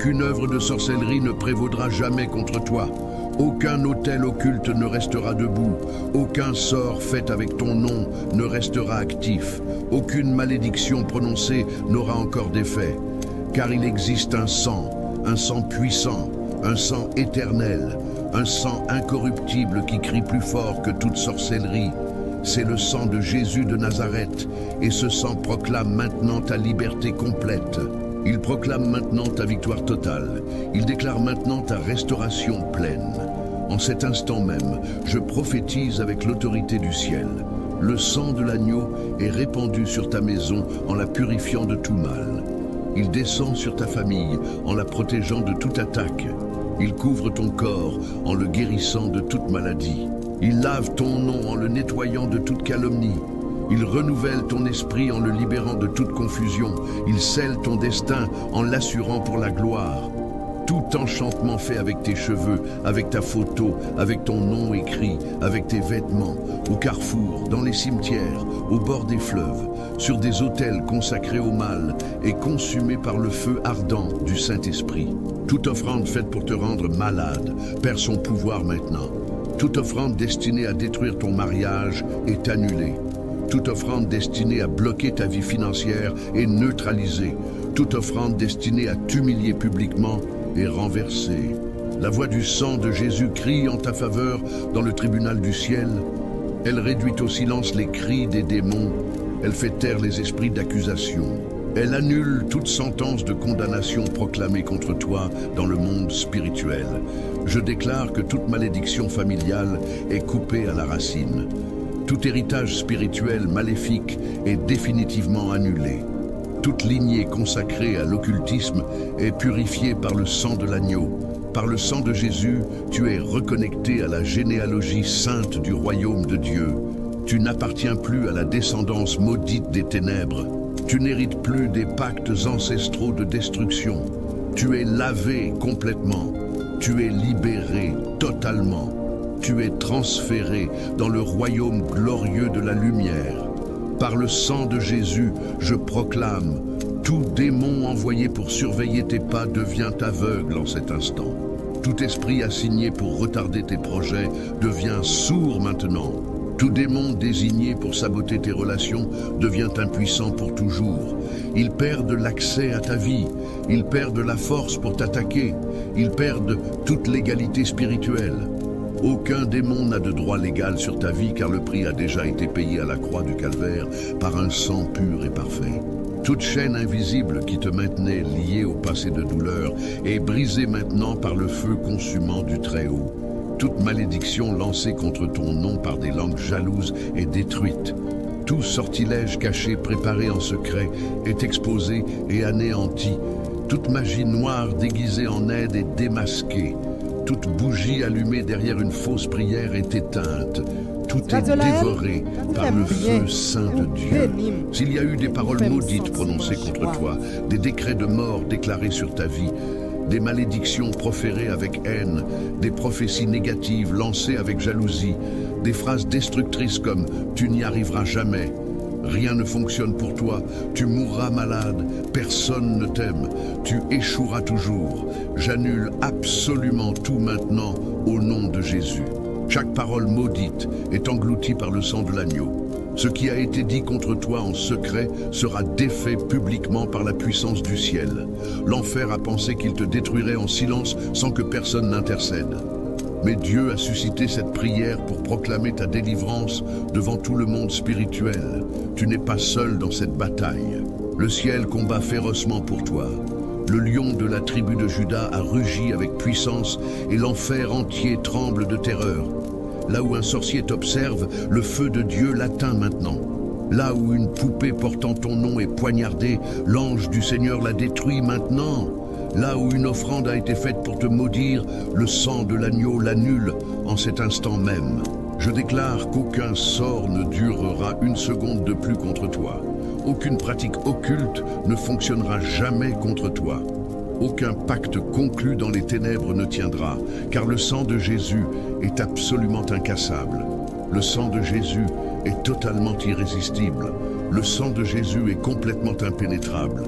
Aucune œuvre de sorcellerie ne prévaudra jamais contre toi. Aucun autel occulte ne restera debout. Aucun sort fait avec ton nom ne restera actif. Aucune malédiction prononcée n'aura encore d'effet. Car il existe un sang puissant, un sang éternel, un sang incorruptible qui crie plus fort que toute sorcellerie. C'est le sang de Jésus de Nazareth, et ce sang proclame maintenant ta liberté complète. Il proclame maintenant ta victoire totale. Il déclare maintenant ta restauration pleine. En cet instant même, je prophétise avec l'autorité du ciel. Le sang de l'agneau est répandu sur ta maison en la purifiant de tout mal. Il descend sur ta famille en la protégeant de toute attaque. Il couvre ton corps en le guérissant de toute maladie. Il lave ton nom en le nettoyant de toute calomnie. Il renouvelle ton esprit en le libérant de toute confusion. Il scelle ton destin en l'assurant pour la gloire. Tout enchantement fait avec tes cheveux, avec ta photo, avec ton nom écrit, avec tes vêtements, au carrefour, dans les cimetières, au bord des fleuves, sur des autels consacrés au mal et consumés par le feu ardent du Saint-Esprit. Toute offrande faite pour te rendre malade perd son pouvoir maintenant. Toute offrande destinée à détruire ton mariage est annulée. Toute offrande destinée à bloquer ta vie financière est neutralisée. Toute offrande destinée à t'humilier publiquement est renversée. La voix du sang de Jésus crie en ta faveur dans le tribunal du ciel. Elle réduit au silence les cris des démons. Elle fait taire les esprits d'accusation. Elle annule toute sentence de condamnation proclamée contre toi dans le monde spirituel. Je déclare que toute malédiction familiale est coupée à la racine. Tout héritage spirituel maléfique est définitivement annulé. Toute lignée consacrée à l'occultisme est purifiée par le sang de l'agneau. Par le sang de Jésus, tu es reconnecté à la généalogie sainte du royaume de Dieu. Tu n'appartiens plus à la descendance maudite des ténèbres. Tu n'hérites plus des pactes ancestraux de destruction. Tu es lavé complètement. Tu es libéré totalement. Tu es transféré dans le royaume glorieux de la lumière. Par le sang de Jésus, je proclame, tout démon envoyé pour surveiller tes pas devient aveugle en cet instant. Tout esprit assigné pour retarder tes projets devient sourd maintenant. Tout démon désigné pour saboter tes relations devient impuissant pour toujours. Ils perdent l'accès à ta vie. Ils perdent la force pour t'attaquer. Ils perdent toute l'égalité spirituelle. Aucun démon n'a de droit légal sur ta vie car le prix a déjà été payé à la croix du calvaire par un sang pur et parfait. Toute chaîne invisible qui te maintenait liée au passé de douleur est brisée maintenant par le feu consumant du Très-Haut. Toute malédiction lancée contre ton nom par des langues jalouses est détruite. Tout sortilège caché préparé en secret est exposé et anéanti. Toute magie noire déguisée en aide est démasquée. Toute bougie allumée derrière une fausse prière est éteinte. Tout est dévoré par le feu saint de Dieu. S'il y a eu des paroles maudites prononcées contre toi, des décrets de mort déclarés sur ta vie, des malédictions proférées avec haine, des prophéties négatives lancées avec jalousie, des phrases destructrices comme « tu n'y arriveras jamais », rien ne fonctionne pour toi, tu mourras malade, personne ne t'aime, tu échoueras toujours. J'annule absolument tout maintenant au nom de Jésus. Chaque parole maudite est engloutie par le sang de l'agneau. Ce qui a été dit contre toi en secret sera défait publiquement par la puissance du ciel. L'enfer a pensé qu'il te détruirait en silence sans que personne n'intercède. Mais Dieu a suscité cette prière pour proclamer ta délivrance devant tout le monde spirituel. Tu n'es pas seul dans cette bataille. Le ciel combat férocement pour toi. Le lion de la tribu de Juda a rugi avec puissance et l'enfer entier tremble de terreur. Là où un sorcier t'observe, le feu de Dieu l'atteint maintenant. Là où une poupée portant ton nom est poignardée, l'ange du Seigneur la détruit maintenant. Là où une offrande a été faite pour te maudire, le sang de l'agneau l'annule en cet instant même. Je déclare qu'aucun sort ne durera une seconde de plus contre toi. Aucune pratique occulte ne fonctionnera jamais contre toi. Aucun pacte conclu dans les ténèbres ne tiendra, car le sang de Jésus est absolument incassable. Le sang de Jésus est totalement irrésistible. Le sang de Jésus est complètement impénétrable.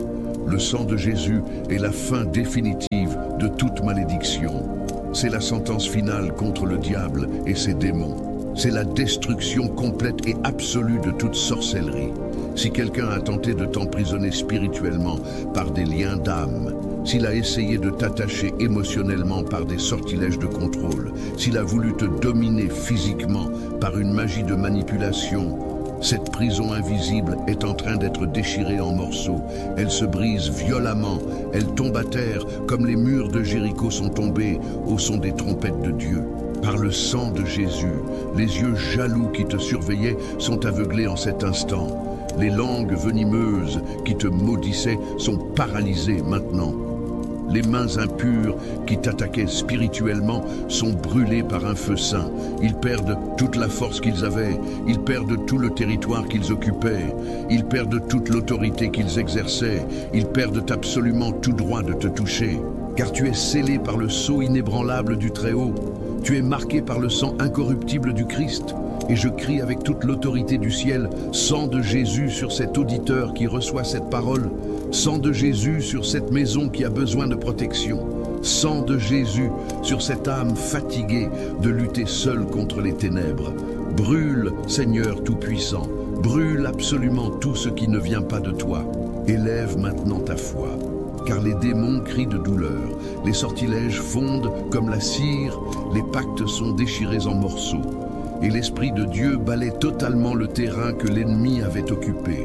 Le sang de Jésus est la fin définitive de toute malédiction. C'est la sentence finale contre le diable et ses démons. C'est la destruction complète et absolue de toute sorcellerie. Si quelqu'un a tenté de t'emprisonner spirituellement par des liens d'âme, s'il a essayé de t'attacher émotionnellement par des sortilèges de contrôle, s'il a voulu te dominer physiquement par une magie de manipulation, cette prison invisible est en train d'être déchirée en morceaux. Elle se brise violemment, elle tombe à terre comme les murs de Jéricho sont tombés au son des trompettes de Dieu. Par le sang de Jésus, les yeux jaloux qui te surveillaient sont aveuglés en cet instant. Les langues venimeuses qui te maudissaient sont paralysées maintenant. Les mains impures qui t'attaquaient spirituellement sont brûlées par un feu saint. Ils perdent toute la force qu'ils avaient, ils perdent tout le territoire qu'ils occupaient, ils perdent toute l'autorité qu'ils exerçaient, ils perdent absolument tout droit de te toucher. Car tu es scellé par le sceau inébranlable du Très-Haut. Tu es marqué par le sang incorruptible du Christ. Et je crie avec toute l'autorité du ciel, sang de Jésus sur cet auditeur qui reçoit cette parole, sang de Jésus sur cette maison qui a besoin de protection, sang de Jésus sur cette âme fatiguée de lutter seule contre les ténèbres. Brûle, Seigneur Tout-Puissant, brûle absolument tout ce qui ne vient pas de toi. Élève maintenant ta foi. Car les démons crient de douleur, les sortilèges fondent comme la cire, les pactes sont déchirés en morceaux. Et l'Esprit de Dieu balaie totalement le terrain que l'ennemi avait occupé.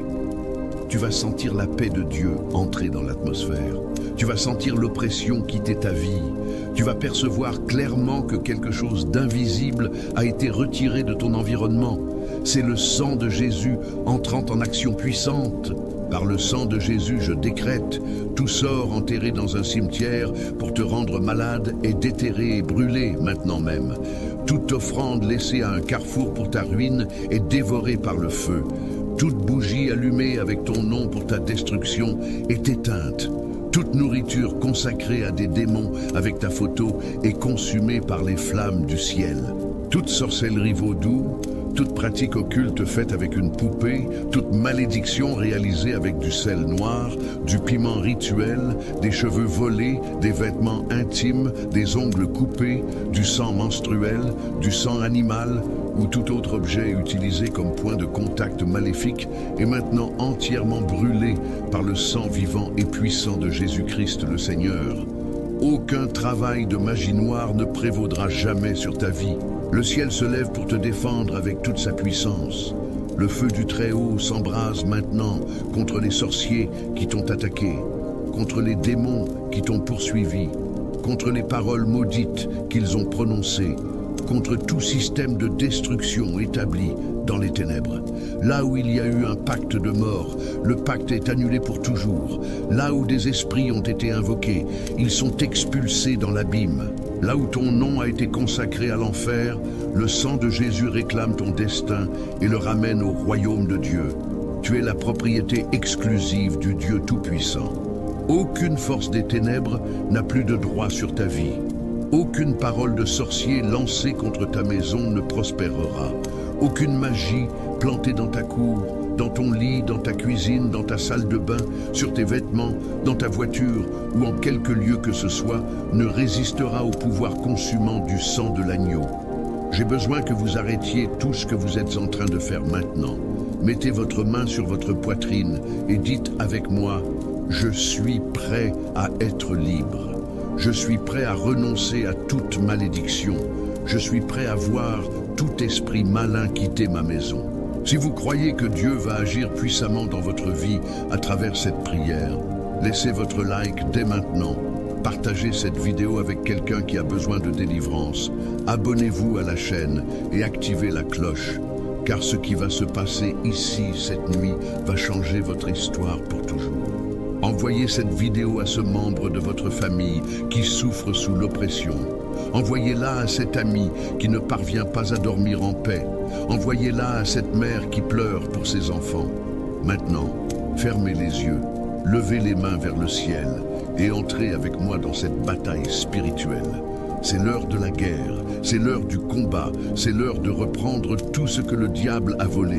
Tu vas sentir la paix de Dieu entrer dans l'atmosphère. Tu vas sentir l'oppression quitter ta vie. Tu vas percevoir clairement que quelque chose d'invisible a été retiré de ton environnement. C'est le sang de Jésus entrant en action puissante. Par le sang de Jésus, je décrète, tout sort enterré dans un cimetière pour te rendre malade est déterré et brûlé maintenant même. Toute offrande laissée à un carrefour pour ta ruine est dévorée par le feu. Toute bougie allumée avec ton nom pour ta destruction est éteinte. Toute nourriture consacrée à des démons avec ta photo est consumée par les flammes du ciel. Toute sorcellerie vaudou, toute pratique occulte faite avec une poupée, toute malédiction réalisée avec du sel noir, du piment rituel, des cheveux volés, des vêtements intimes, des ongles coupés, du sang menstruel, du sang animal ou tout autre objet utilisé comme point de contact maléfique est maintenant entièrement brûlé par le sang vivant et puissant de Jésus-Christ le Seigneur. Aucun travail de magie noire ne prévaudra jamais sur ta vie. Le ciel se lève pour te défendre avec toute sa puissance. Le feu du Très-Haut s'embrase maintenant contre les sorciers qui t'ont attaqué, contre les démons qui t'ont poursuivi, contre les paroles maudites qu'ils ont prononcées, contre tout système de destruction établi dans les ténèbres. Là où il y a eu un pacte de mort, le pacte est annulé pour toujours. Là où des esprits ont été invoqués, ils sont expulsés dans l'abîme. Là où ton nom a été consacré à l'enfer, le sang de Jésus réclame ton destin et le ramène au royaume de Dieu. Tu es la propriété exclusive du Dieu Tout-Puissant. Aucune force des ténèbres n'a plus de droit sur ta vie. Aucune parole de sorcier lancée contre ta maison ne prospérera. Aucune magie plantée dans ta cour, dans ton lit, dans ta cuisine, dans ta salle de bain, sur tes vêtements, dans ta voiture ou en quelque lieu que ce soit, ne résistera au pouvoir consumant du sang de l'agneau. J'ai besoin que vous arrêtiez tout ce que vous êtes en train de faire maintenant. Mettez votre main sur votre poitrine et dites avec moi, « Je suis prêt à être libre. Je suis prêt à renoncer à toute malédiction. Je suis prêt à voir tout esprit malin quitter ma maison. » Si vous croyez que Dieu va agir puissamment dans votre vie à travers cette prière, laissez votre like dès maintenant. Partagez cette vidéo avec quelqu'un qui a besoin de délivrance. Abonnez-vous à la chaîne et activez la cloche, car ce qui va se passer ici cette nuit va changer votre histoire pour toujours. Envoyez cette vidéo à ce membre de votre famille qui souffre sous l'oppression. Envoyez-la à cet ami qui ne parvient pas à dormir en paix. Envoyez-la à cette mère qui pleure pour ses enfants. Maintenant, fermez les yeux, levez les mains vers le ciel et entrez avec moi dans cette bataille spirituelle. C'est l'heure de la guerre, c'est l'heure du combat, c'est l'heure de reprendre tout ce que le diable a volé.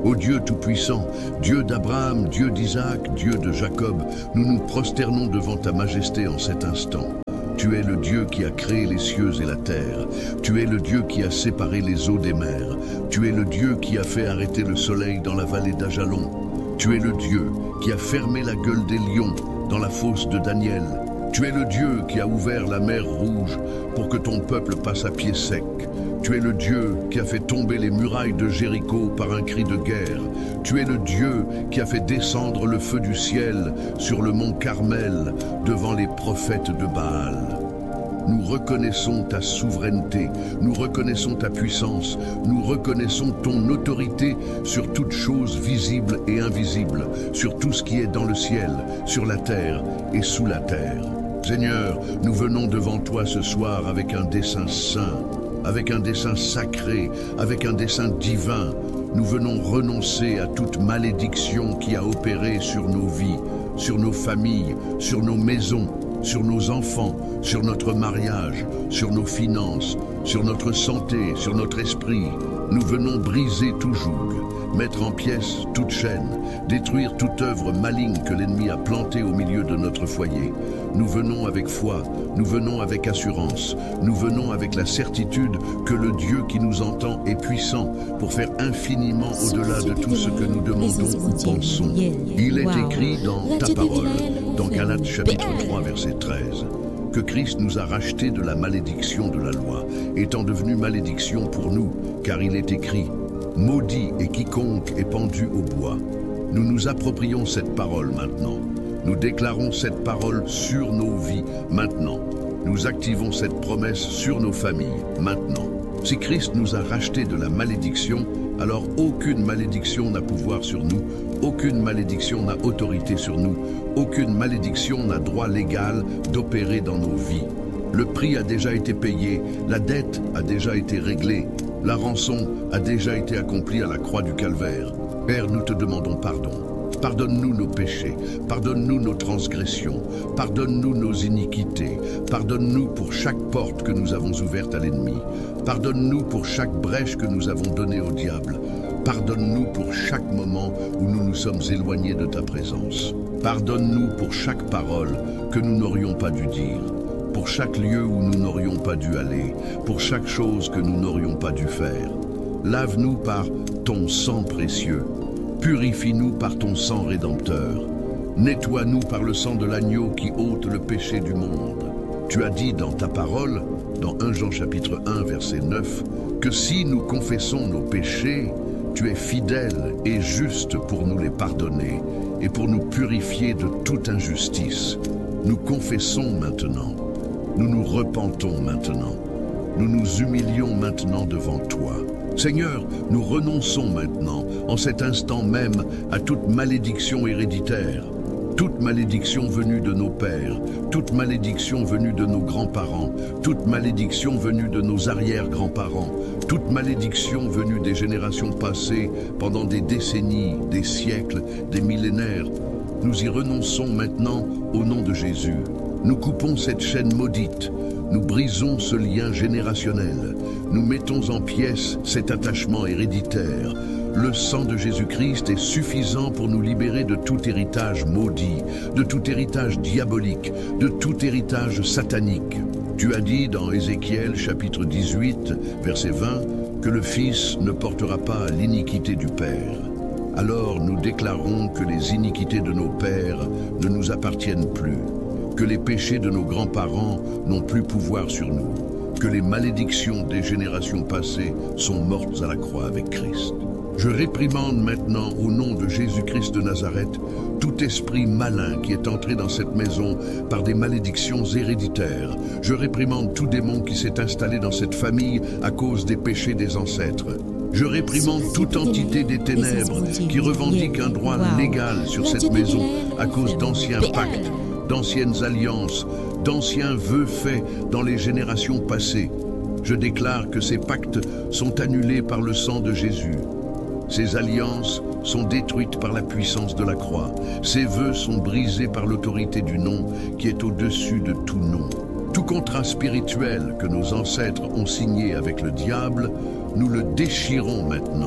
Ô Dieu Tout-Puissant, Dieu d'Abraham, Dieu d'Isaac, Dieu de Jacob, nous nous prosternons devant ta majesté en cet instant. Tu es le Dieu qui a créé les cieux et la terre. Tu es le Dieu qui a séparé les eaux des mers. Tu es le Dieu qui a fait arrêter le soleil dans la vallée d'Ajalon. Tu es le Dieu qui a fermé la gueule des lions dans la fosse de Daniel. Tu es le Dieu qui a ouvert la mer Rouge pour que ton peuple passe à pied sec. Tu es le Dieu qui a fait tomber les murailles de Jéricho par un cri de guerre. Tu es le Dieu qui a fait descendre le feu du ciel sur le mont Carmel devant les prophètes de Baal. Nous reconnaissons ta souveraineté, nous reconnaissons ta puissance, nous reconnaissons ton autorité sur toutes choses visibles et invisibles, sur tout ce qui est dans le ciel, sur la terre et sous la terre. Seigneur, nous venons devant toi ce soir avec un dessein saint, avec un dessein sacré, avec un dessein divin. Nous venons renoncer à toute malédiction qui a opéré sur nos vies, sur nos familles, sur nos maisons, sur nos enfants, sur notre mariage, sur nos finances, sur notre santé, sur notre esprit. Nous venons briser tout joug, mettre en pièces toute chaîne, détruire toute œuvre maligne que l'ennemi a plantée au milieu de notre foyer. Nous venons avec foi, nous venons avec assurance, nous venons avec la certitude que le Dieu qui nous entend est puissant pour faire infiniment au-delà de tout ce que nous demandons ou pensons. Il est écrit dans ta parole, dans Galates chapitre 3 verset 13, que Christ nous a rachetés de la malédiction de la loi, étant devenu malédiction pour nous, car il est écrit « Maudit est quiconque est pendu au bois ». Nous nous approprions cette parole maintenant. Nous déclarons cette parole sur nos vies maintenant. Nous activons cette promesse sur nos familles maintenant. Si Christ nous a rachetés de la malédiction, alors aucune malédiction n'a pouvoir sur nous, aucune malédiction n'a autorité sur nous, aucune malédiction n'a droit légal d'opérer dans nos vies. Le prix a déjà été payé, la dette a déjà été réglée, la rançon a déjà été accomplie à la croix du Calvaire. Père, nous te demandons pardon. Pardonne-nous nos péchés, pardonne-nous nos transgressions, pardonne-nous nos iniquités, pardonne-nous pour chaque porte que nous avons ouverte à l'ennemi, pardonne-nous pour chaque brèche que nous avons donnée au diable, pardonne-nous pour chaque moment où nous nous sommes éloignés de ta présence, pardonne-nous pour chaque parole que nous n'aurions pas dû dire, pour chaque lieu où nous n'aurions pas dû aller, pour chaque chose que nous n'aurions pas dû faire. Lave-nous par ton sang précieux. Purifie-nous par ton sang rédempteur. Nettoie-nous par le sang de l'agneau qui ôte le péché du monde. Tu as dit dans ta parole, dans 1 Jean chapitre 1 verset 9, que si nous confessons nos péchés, tu es fidèle et juste pour nous les pardonner et pour nous purifier de toute injustice. Nous confessons maintenant. Nous nous repentons maintenant. Nous nous humilions maintenant devant toi. Seigneur, nous renonçons maintenant, en cet instant même, à toute malédiction héréditaire, toute malédiction venue de nos pères, toute malédiction venue de nos grands-parents, toute malédiction venue de nos arrière-grands-parents, toute malédiction venue des générations passées pendant des décennies, des siècles, des millénaires. Nous y renonçons maintenant au nom de Jésus. Nous coupons cette chaîne maudite. Nous brisons ce lien générationnel. Nous mettons en pièces cet attachement héréditaire. Le sang de Jésus-Christ est suffisant pour nous libérer de tout héritage maudit, de tout héritage diabolique, de tout héritage satanique. Tu as dit dans Ézéchiel chapitre 18, verset 20, que le Fils ne portera pas l'iniquité du Père. Alors nous déclarons que les iniquités de nos pères ne nous appartiennent plus, que les péchés de nos grands-parents n'ont plus pouvoir sur nous, que les malédictions des générations passées sont mortes à la croix avec Christ. Je réprimande maintenant au nom de Jésus-Christ de Nazareth tout esprit malin qui est entré dans cette maison par des malédictions héréditaires. Je réprimande tout démon qui s'est installé dans cette famille à cause des péchés des ancêtres. Je réprimande toute entité des ténèbres qui revendique un droit légal sur cette maison à cause d'anciens pactes, d'anciennes alliances, d'anciens vœux faits dans les générations passées. Je déclare que ces pactes sont annulés par le sang de Jésus. Ces alliances sont détruites par la puissance de la croix. Ces vœux sont brisés par l'autorité du nom qui est au-dessus de tout nom. Tout contrat spirituel que nos ancêtres ont signé avec le diable, nous le déchirons maintenant.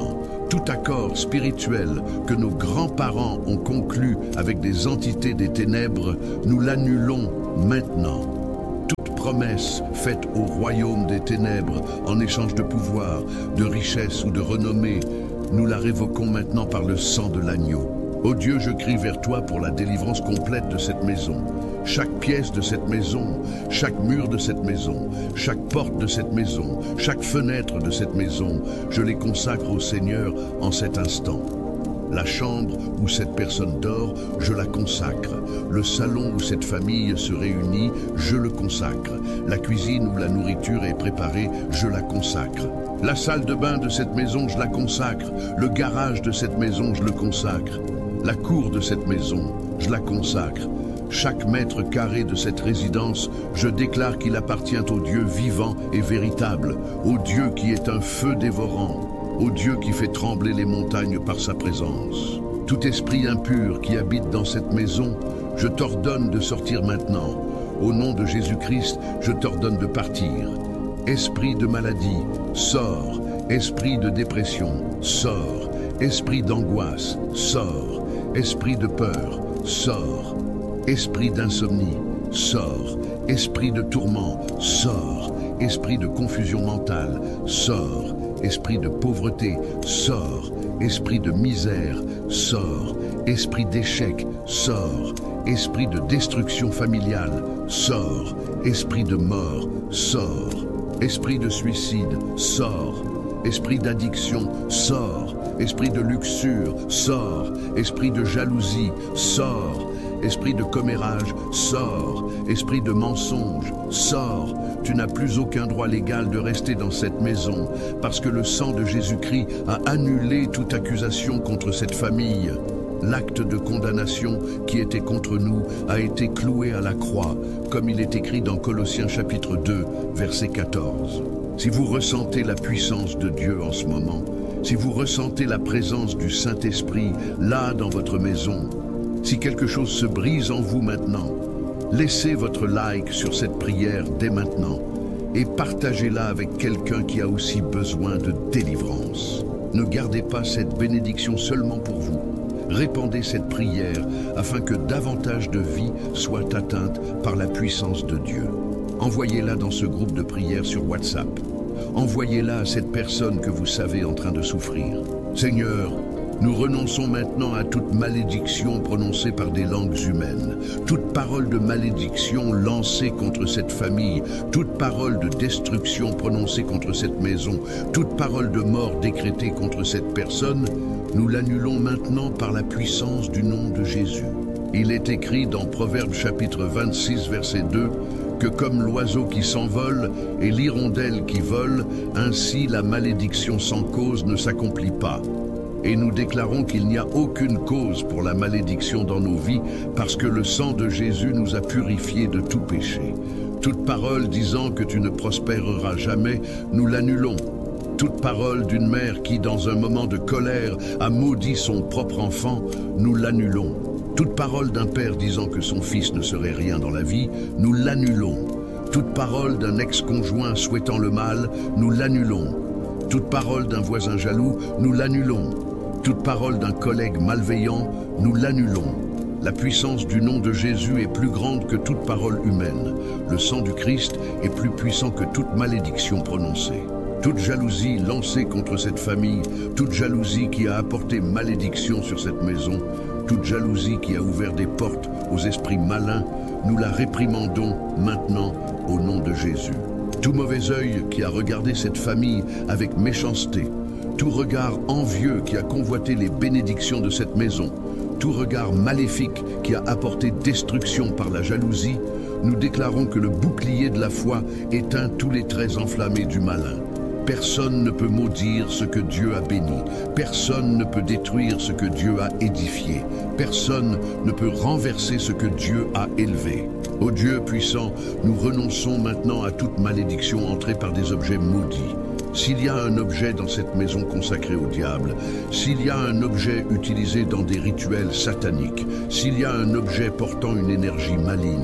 Tout accord spirituel que nos grands-parents ont conclu avec des entités des ténèbres, nous l'annulons maintenant. Toute promesse faite au royaume des ténèbres en échange de pouvoir, de richesse ou de renommée, nous la révoquons maintenant par le sang de l'agneau. Ô Dieu, je crie vers toi pour la délivrance complète de cette maison. Chaque pièce de cette maison, chaque mur de cette maison, chaque porte de cette maison, chaque fenêtre de cette maison, je les consacre au Seigneur en cet instant. La chambre où cette personne dort, je la consacre. Le salon où cette famille se réunit, je le consacre. La cuisine où la nourriture est préparée, je la consacre. La salle de bain de cette maison, je la consacre. Le garage de cette maison, je le consacre. La cour de cette maison, je la consacre. Chaque mètre carré de cette résidence, je déclare qu'il appartient au Dieu vivant et véritable, au Dieu qui est un feu dévorant, au Dieu qui fait trembler les montagnes par sa présence. Tout esprit impur qui habite dans cette maison, je t'ordonne de sortir maintenant. Au nom de Jésus-Christ, je t'ordonne de partir. Esprit de maladie, sors. Esprit de dépression, sors. Esprit d'angoisse, sors. Esprit de peur, sors. Esprit d'insomnie, sors. Esprit de tourment, sors. Esprit de confusion mentale, sors. Esprit de pauvreté, sors. Esprit de misère, sors. Esprit d'échec, sors. Esprit de destruction familiale, sors. Esprit de mort, sors. Esprit de suicide, sors. Esprit d'addiction, sors. Esprit de luxure, sors. Esprit de jalousie, sors. Esprit de commérage, sors. Esprit de mensonge, sors. Tu n'as plus aucun droit légal de rester dans cette maison parce que le sang de Jésus-Christ a annulé toute accusation contre cette famille. L'acte de condamnation qui était contre nous a été cloué à la croix, comme il est écrit dans Colossiens chapitre 2, verset 14. Si vous ressentez la puissance de Dieu en ce moment, si vous ressentez la présence du Saint-Esprit là dans votre maison, si quelque chose se brise en vous maintenant, laissez votre like sur cette prière dès maintenant et partagez-la avec quelqu'un qui a aussi besoin de délivrance. Ne gardez pas cette bénédiction seulement pour vous. Répandez cette prière afin que davantage de vies soient atteintes par la puissance de Dieu. Envoyez-la dans ce groupe de prière sur WhatsApp. Envoyez-la à cette personne que vous savez en train de souffrir. Seigneur, nous renonçons maintenant à toute malédiction prononcée par des langues humaines, toute parole de malédiction lancée contre cette famille, toute parole de destruction prononcée contre cette maison, toute parole de mort décrétée contre cette personne, nous l'annulons maintenant par la puissance du nom de Jésus. Il est écrit dans Proverbes chapitre 26, verset 2, que comme l'oiseau qui s'envole et l'hirondelle qui vole, ainsi la malédiction sans cause ne s'accomplit pas. Et nous déclarons qu'il n'y a aucune cause pour la malédiction dans nos vies parce que le sang de Jésus nous a purifiés de tout péché. Toute parole disant que tu ne prospéreras jamais, nous l'annulons. Toute parole d'une mère qui, dans un moment de colère, a maudit son propre enfant, nous l'annulons. Toute parole d'un père disant que son fils ne serait rien dans la vie, nous l'annulons. Toute parole d'un ex-conjoint souhaitant le mal, nous l'annulons. Toute parole d'un voisin jaloux, nous l'annulons. Toute parole d'un collègue malveillant, nous l'annulons. La puissance du nom de Jésus est plus grande que toute parole humaine. Le sang du Christ est plus puissant que toute malédiction prononcée. Toute jalousie lancée contre cette famille, toute jalousie qui a apporté malédiction sur cette maison, toute jalousie qui a ouvert des portes aux esprits malins, nous la réprimandons maintenant au nom de Jésus. Tout mauvais œil qui a regardé cette famille avec méchanceté, tout regard envieux qui a convoité les bénédictions de cette maison, tout regard maléfique qui a apporté destruction par la jalousie, nous déclarons que le bouclier de la foi éteint tous les traits enflammés du malin. Personne ne peut maudire ce que Dieu a béni. Personne ne peut détruire ce que Dieu a édifié. Personne ne peut renverser ce que Dieu a élevé. Ô Dieu puissant, nous renonçons maintenant à toute malédiction entrée par des objets maudits. S'il y a un objet dans cette maison consacrée au diable, s'il y a un objet utilisé dans des rituels sataniques, s'il y a un objet portant une énergie maligne,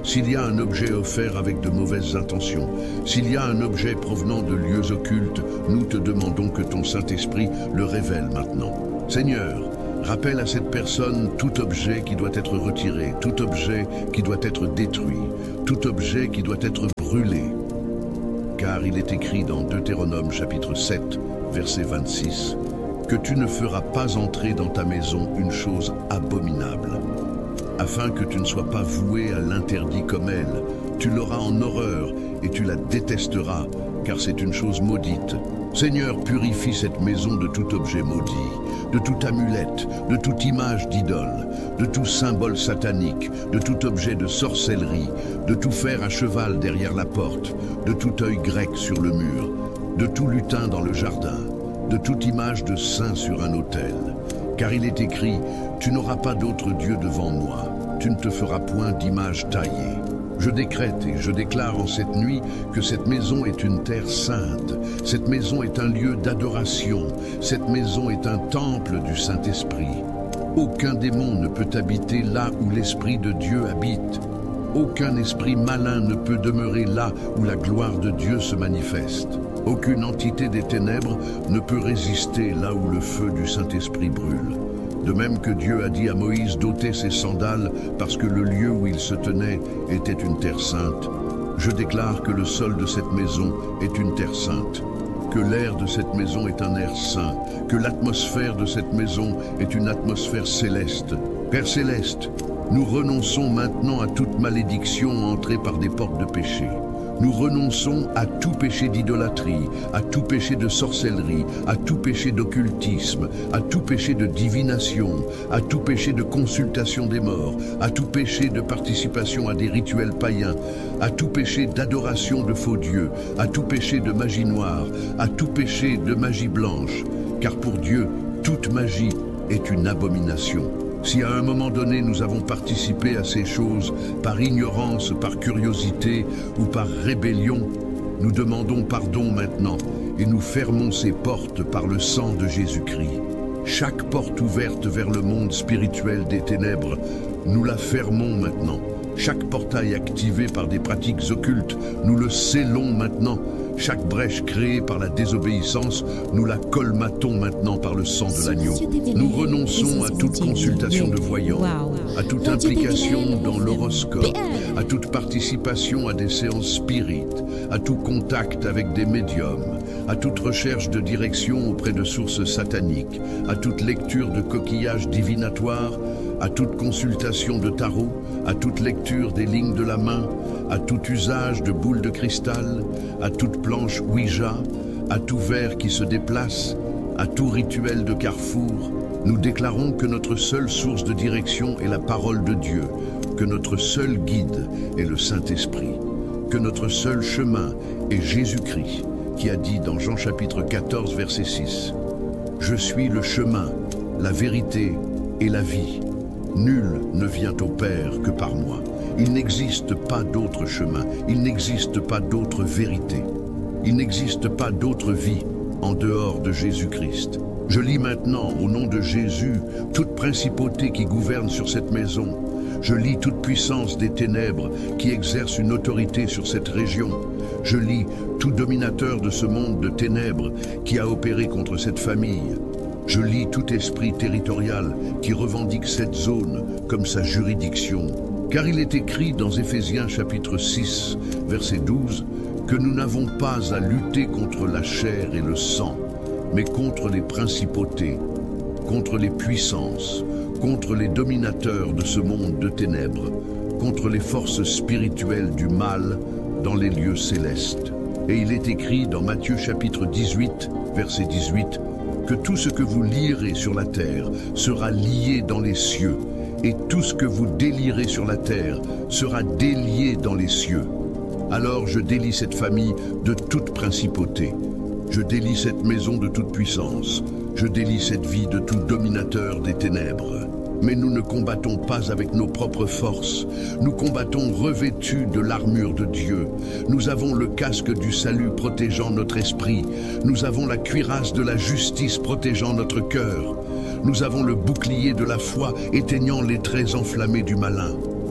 s'il y a un objet offert avec de mauvaises intentions, s'il y a un objet provenant de lieux occultes, nous te demandons que ton Saint-Esprit le révèle maintenant. Seigneur, rappelle à cette personne tout objet qui doit être retiré, tout objet qui doit être détruit, tout objet qui doit être brûlé. Car il est écrit dans Deutéronome chapitre 7, verset 26, que tu ne feras pas entrer dans ta maison une chose abominable, afin que tu ne sois pas voué à l'interdit comme elle. Tu l'auras en horreur et tu la détesteras, car c'est une chose maudite. Seigneur, purifie cette maison de tout objet maudit, de toute amulette, de toute image d'idole, de tout symbole satanique, de tout objet de sorcellerie, de tout fer à cheval derrière la porte, de tout œil grec sur le mur, de tout lutin dans le jardin, de toute image de saint sur un autel. Car il est écrit, tu n'auras pas d'autre Dieu devant moi, tu ne te feras point d'image taillée. Je décrète et je déclare en cette nuit que cette maison est une terre sainte, cette maison est un lieu d'adoration, cette maison est un temple du Saint-Esprit. Aucun démon ne peut habiter là où l'Esprit de Dieu habite. Aucun esprit malin ne peut demeurer là où la gloire de Dieu se manifeste. Aucune entité des ténèbres ne peut résister là où le feu du Saint-Esprit brûle. De même que Dieu a dit à Moïse d'ôter ses sandales parce que le lieu où il se tenait était une terre sainte, je déclare que le sol de cette maison est une terre sainte, que l'air de cette maison est un air saint, que l'atmosphère de cette maison est une atmosphère céleste. Père céleste, nous renonçons maintenant à toute malédiction entrée par des portes de péché. Nous renonçons à tout péché d'idolâtrie, à tout péché de sorcellerie, à tout péché d'occultisme, à tout péché de divination, à tout péché de consultation des morts, à tout péché de participation à des rituels païens, à tout péché d'adoration de faux dieux, à tout péché de magie noire, à tout péché de magie blanche. Car pour Dieu, toute magie est une abomination. Si à un moment donné nous avons participé à ces choses par ignorance, par curiosité ou par rébellion, nous demandons pardon maintenant et nous fermons ces portes par le sang de Jésus-Christ. Chaque porte ouverte vers le monde spirituel des ténèbres, nous la fermons maintenant. Chaque portail activé par des pratiques occultes, nous le scellons maintenant. Chaque brèche créée par la désobéissance, nous la colmatons maintenant par le sang de l'agneau. Nous renonçons à toute consultation de voyants, à toute implication dans l'horoscope, à toute participation à des séances spirites, à tout contact avec des médiums, à toute recherche de direction auprès de sources sataniques, à toute lecture de coquillages divinatoires, à toute consultation de tarot, à toute lecture des lignes de la main, à tout usage de boules de cristal, à toute planche Ouija, à tout verre qui se déplace, à tout rituel de carrefour, nous déclarons que notre seule source de direction est la parole de Dieu, que notre seul guide est le Saint-Esprit, que notre seul chemin est Jésus-Christ, qui a dit dans Jean chapitre 14, verset 6, « Je suis le chemin, la vérité et la vie. Nul ne vient au Père que par moi. Il n'existe pas d'autre chemin, il n'existe pas d'autre vérité. Il n'existe pas d'autre vie en dehors de Jésus-Christ. Je lis maintenant, au nom de Jésus, toute principauté qui gouverne sur cette maison. Je lis toute puissance des ténèbres qui exerce une autorité sur cette région. Je lis tout dominateur de ce monde de ténèbres qui a opéré contre cette famille. Je lis tout esprit territorial qui revendique cette zone comme sa juridiction. Car il est écrit dans Éphésiens chapitre 6, verset 12, que nous n'avons pas à lutter contre la chair et le sang, mais contre les principautés, contre les puissances, contre les dominateurs de ce monde de ténèbres, contre les forces spirituelles du mal dans les lieux célestes. Et il est écrit dans Matthieu chapitre 18, verset 18, que tout ce que vous lirez sur la terre sera lié dans les cieux, et tout ce que vous délierez sur la terre sera délié dans les cieux. Alors je délie cette famille de toute principauté. Je délie cette maison de toute puissance. Je délie cette vie de tout dominateur des ténèbres. Mais nous ne combattons pas avec nos propres forces. Nous combattons revêtus de l'armure de Dieu. Nous avons le casque du salut protégeant notre esprit. Nous avons la cuirasse de la justice protégeant notre cœur. Nous avons le bouclier de la foi éteignant les traits enflammés du malin.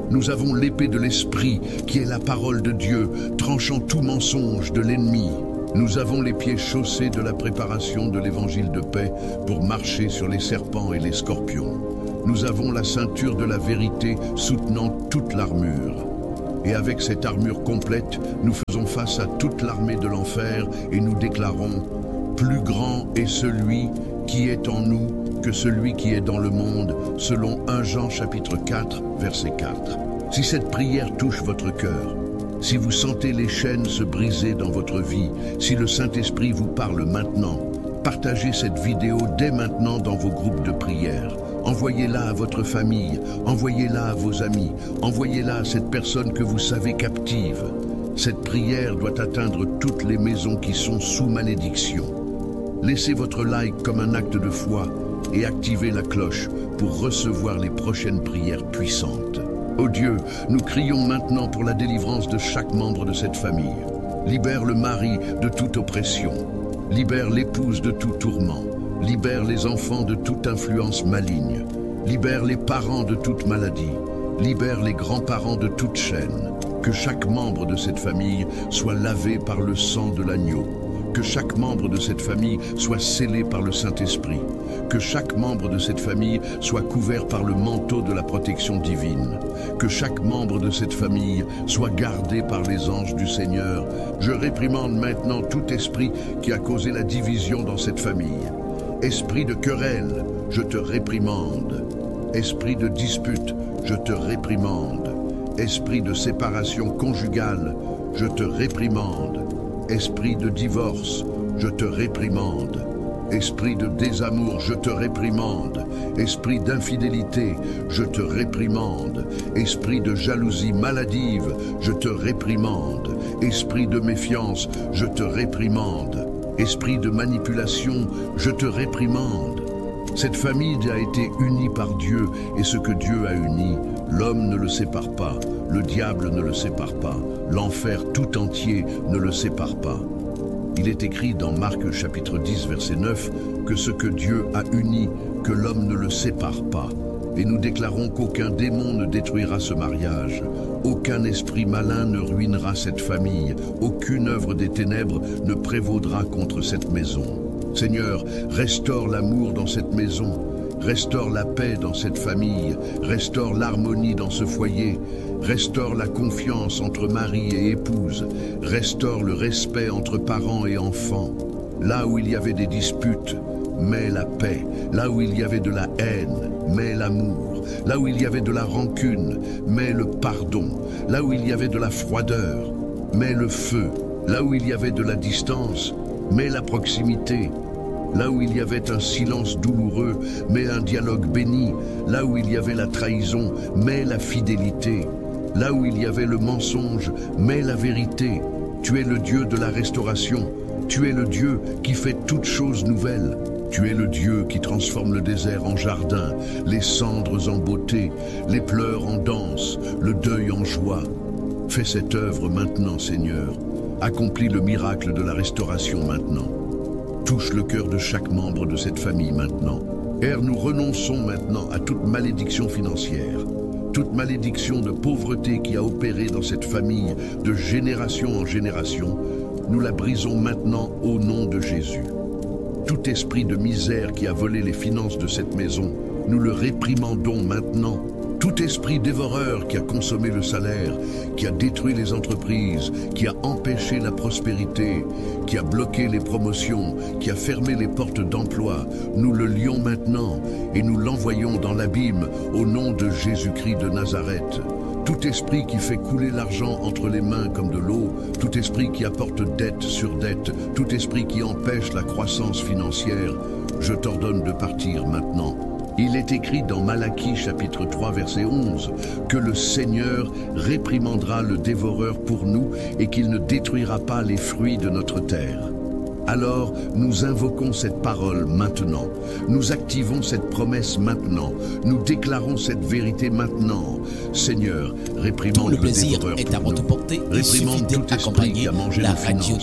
Nous avons l'épée de l'Esprit, qui est la parole de Dieu, tranchant tout mensonge de l'ennemi. Nous avons les pieds chaussés de la préparation de l'évangile de paix pour marcher sur les serpents et les scorpions. Nous avons la ceinture de la vérité soutenant toute l'armure. Et avec cette armure complète, nous faisons face à toute l'armée de l'enfer et nous déclarons « Plus grand est celui qui est en nous que celui qui est dans le monde », selon 1 Jean chapitre 4, verset 4. Si cette prière touche votre cœur, si vous sentez les chaînes se briser dans votre vie, si le Saint-Esprit vous parle maintenant, partagez cette vidéo dès maintenant dans vos groupes de prière. Envoyez-la à votre famille, envoyez-la à vos amis, envoyez-la à cette personne que vous savez captive. Cette prière doit atteindre toutes les maisons qui sont sous malédiction. Laissez votre like comme un acte de foi et activez la cloche pour recevoir les prochaines prières puissantes. Ô Dieu, nous crions maintenant pour la délivrance de chaque membre de cette famille. Libère le mari de toute oppression, libère l'épouse de tout tourment. Libère les enfants de toute influence maligne. Libère les parents de toute maladie. Libère les grands-parents de toute chaîne. Que chaque membre de cette famille soit lavé par le sang de l'agneau. Que chaque membre de cette famille soit scellé par le Saint-Esprit. Que chaque membre de cette famille soit couvert par le manteau de la protection divine. Que chaque membre de cette famille soit gardé par les anges du Seigneur. Je réprimande maintenant tout esprit qui a causé la division dans cette famille. Esprit de querelle, je te réprimande. Esprit de dispute, je te réprimande. Esprit de séparation conjugale, je te réprimande. Esprit de divorce, je te réprimande. Esprit de désamour, je te réprimande. Esprit d'infidélité, je te réprimande. Esprit de jalousie maladive, je te réprimande. Esprit de méfiance, je te réprimande. Esprit de manipulation, je te réprimande. Cette famille a été unie par Dieu, et ce que Dieu a uni, l'homme ne le sépare pas, le diable ne le sépare pas, l'enfer tout entier ne le sépare pas. Il est écrit dans Marc chapitre 10, verset 9, que ce que Dieu a uni, que l'homme ne le sépare pas. Et nous déclarons qu'aucun démon ne détruira ce mariage, aucun esprit malin ne ruinera cette famille, aucune œuvre des ténèbres ne prévaudra contre cette maison. Seigneur, restaure l'amour dans cette maison, restaure la paix dans cette famille, restaure l'harmonie dans ce foyer, restaure la confiance entre mari et épouse, restaure le respect entre parents et enfants. Là où il y avait des disputes, mets la paix. Là où il y avait de la haine, mets l'amour. Là où il y avait de la rancune, mets le pardon. Là où il y avait de la froideur, mets le feu. Là où il y avait de la distance, mets la proximité. Là où il y avait un silence douloureux, mets un dialogue béni. Là où il y avait la trahison, mets la fidélité. Là où il y avait le mensonge, mets la vérité. Tu es le Dieu de la restauration. Tu es le Dieu qui fait toutes choses nouvelles. Tu es le Dieu qui transforme le désert en jardin, les cendres en beauté, les pleurs en danse, le deuil en joie. Fais cette œuvre maintenant, Seigneur. Accomplis le miracle de la restauration maintenant. Touche le cœur de chaque membre de cette famille maintenant. Père, nous renonçons maintenant à toute malédiction financière, toute malédiction de pauvreté qui a opéré dans cette famille de génération en génération. Nous la brisons maintenant au nom de Jésus. Tout esprit de misère qui a volé les finances de cette maison, nous le réprimandons maintenant. Tout esprit dévoreur qui a consommé le salaire, qui a détruit les entreprises, qui a empêché la prospérité, qui a bloqué les promotions, qui a fermé les portes d'emploi, nous le lions maintenant et nous l'envoyons dans l'abîme au nom de Jésus-Christ de Nazareth. Tout esprit qui fait couler l'argent entre les mains comme de l'eau, tout esprit qui apporte dette sur dette, tout esprit qui empêche la croissance financière, je t'ordonne de partir maintenant. Il est écrit dans Malachie chapitre 3 verset 11 que le Seigneur réprimandera le dévoreur pour nous et qu'il ne détruira pas les fruits de notre terre. Alors, nous invoquons cette parole maintenant. Nous activons cette promesse maintenant. Nous déclarons cette vérité maintenant. Seigneur, réprimande le dévoreur est à votre portée. Il suffit d'accompagner la radio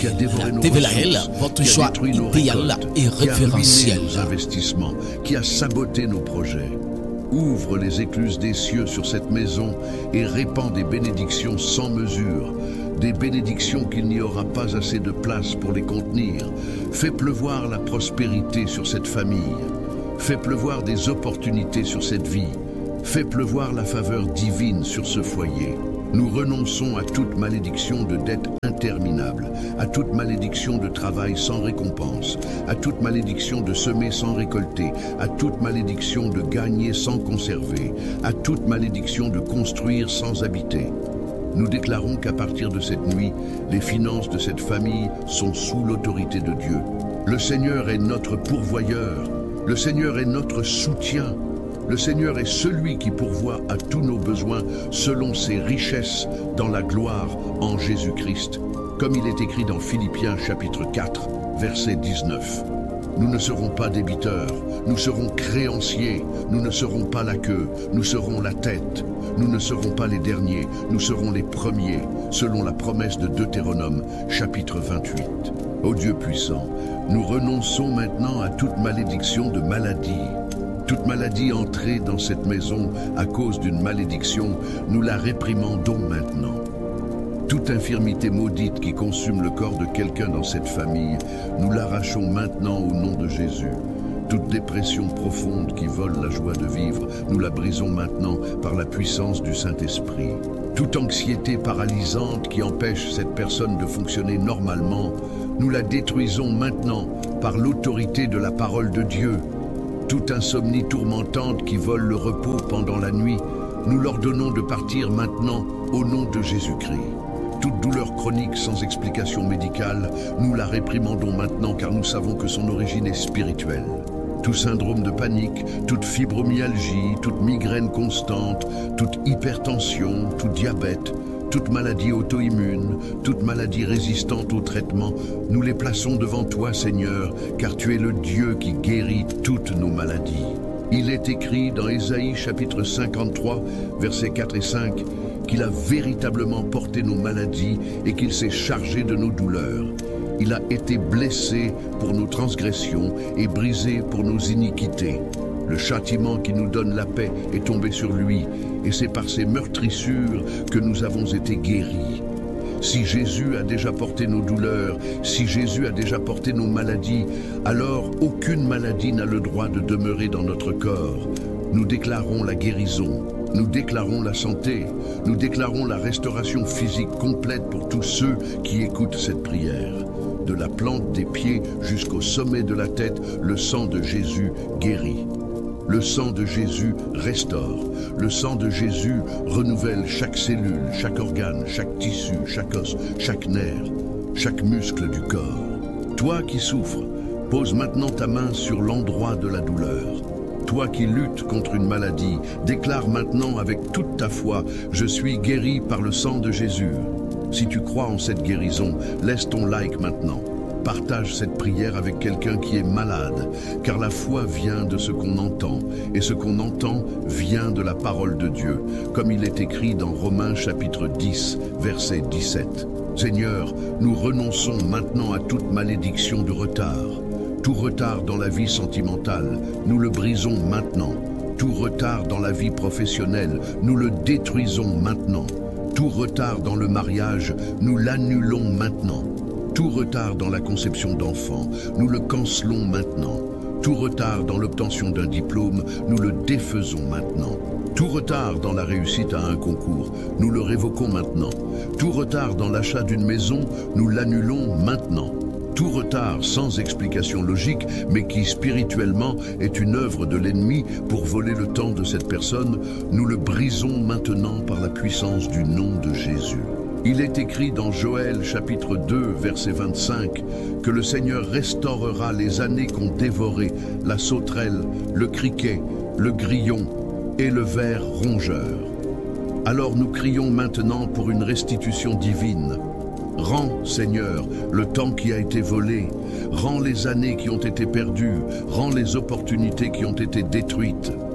TVLAL, votre choix idéal et référentiel. Qui a ruiné nos investissements, qui a saboté nos projets. Ouvre les écluses des cieux sur cette maison et répands des bénédictions sans mesure, des bénédictions qu'il n'y aura pas assez de place pour les contenir. Fais pleuvoir la prospérité sur cette famille. Fais pleuvoir des opportunités sur cette vie. Fais pleuvoir la faveur divine sur ce foyer. Nous renonçons à toute malédiction de dette interminable, à toute malédiction de travail sans récompense, à toute malédiction de semer sans récolter, à toute malédiction de gagner sans conserver, à toute malédiction de construire sans habiter. Nous déclarons qu'à partir de cette nuit, les finances de cette famille sont sous l'autorité de Dieu. Le Seigneur est notre pourvoyeur, le Seigneur est notre soutien. Le Seigneur est celui qui pourvoit à tous nos besoins selon ses richesses dans la gloire en Jésus-Christ, comme il est écrit dans Philippiens chapitre 4, verset 19. Nous ne serons pas débiteurs, nous serons créanciers, nous ne serons pas la queue, nous serons la tête. Nous ne serons pas les derniers, nous serons les premiers, selon la promesse de Deutéronome chapitre 28. Ô Dieu puissant, nous renonçons maintenant à toute malédiction de maladie. Toute maladie entrée dans cette maison à cause d'une malédiction, nous la réprimandons maintenant. Toute infirmité maudite qui consume le corps de quelqu'un dans cette famille, nous l'arrachons maintenant au nom de Jésus. Toute dépression profonde qui vole la joie de vivre, nous la brisons maintenant par la puissance du Saint-Esprit. Toute anxiété paralysante qui empêche cette personne de fonctionner normalement, nous la détruisons maintenant par l'autorité de la parole de Dieu. Toute insomnie tourmentante qui vole le repos pendant la nuit, nous leur donnons de partir maintenant au nom de Jésus-Christ. Toute douleur chronique sans explication médicale, nous la réprimandons maintenant car nous savons que son origine est spirituelle. Tout syndrome de panique, toute fibromyalgie, toute migraine constante, toute hypertension, tout diabète, toute maladie auto-immune, toute maladie résistante au traitement, nous les plaçons devant toi, Seigneur, car tu es le Dieu qui guérit toutes nos maladies. Il est écrit dans Ésaïe chapitre 53, versets 4 et 5, qu'il a véritablement porté nos maladies et qu'il s'est chargé de nos douleurs. Il a été blessé pour nos transgressions et brisé pour nos iniquités. Le châtiment qui nous donne la paix est tombé sur lui, et c'est par ses meurtrissures que nous avons été guéris. Si Jésus a déjà porté nos douleurs, si Jésus a déjà porté nos maladies, alors aucune maladie n'a le droit de demeurer dans notre corps. Nous déclarons la guérison, nous déclarons la santé, nous déclarons la restauration physique complète pour tous ceux qui écoutent cette prière. De la plante des pieds jusqu'au sommet de la tête, le sang de Jésus guérit. Le sang de Jésus restaure. Le sang de Jésus renouvelle chaque cellule, chaque organe, chaque tissu, chaque os, chaque nerf, chaque muscle du corps. Toi qui souffres, pose maintenant ta main sur l'endroit de la douleur. Toi qui luttes contre une maladie, déclare maintenant avec toute ta foi, je suis guéri par le sang de Jésus. Si tu crois en cette guérison, laisse ton like maintenant. Partage cette prière avec quelqu'un qui est malade, car la foi vient de ce qu'on entend, et ce qu'on entend vient de la parole de Dieu, comme il est écrit dans Romains chapitre 10, verset 17. Seigneur, nous renonçons maintenant à toute malédiction de retard. Tout retard dans la vie sentimentale, nous le brisons maintenant. Tout retard dans la vie professionnelle, nous le détruisons maintenant. Tout retard dans le mariage, nous l'annulons maintenant. Tout retard dans la conception d'enfants, nous le cancelons maintenant. Tout retard dans l'obtention d'un diplôme, nous le défaisons maintenant. Tout retard dans la réussite à un concours, nous le révoquons maintenant. Tout retard dans l'achat d'une maison, nous l'annulons maintenant. Tout retard sans explication logique, mais qui spirituellement est une œuvre de l'ennemi pour voler le temps de cette personne, nous le brisons maintenant par la puissance du nom de Jésus. Il est écrit dans Joël chapitre 2, verset 25, que le Seigneur restaurera les années qu'ont dévoré la sauterelle, le criquet, le grillon et le ver rongeur. Alors nous crions maintenant pour une restitution divine. Rends, Seigneur, le temps qui a été volé, rends les années qui ont été perdues, rends les opportunités qui ont été détruites.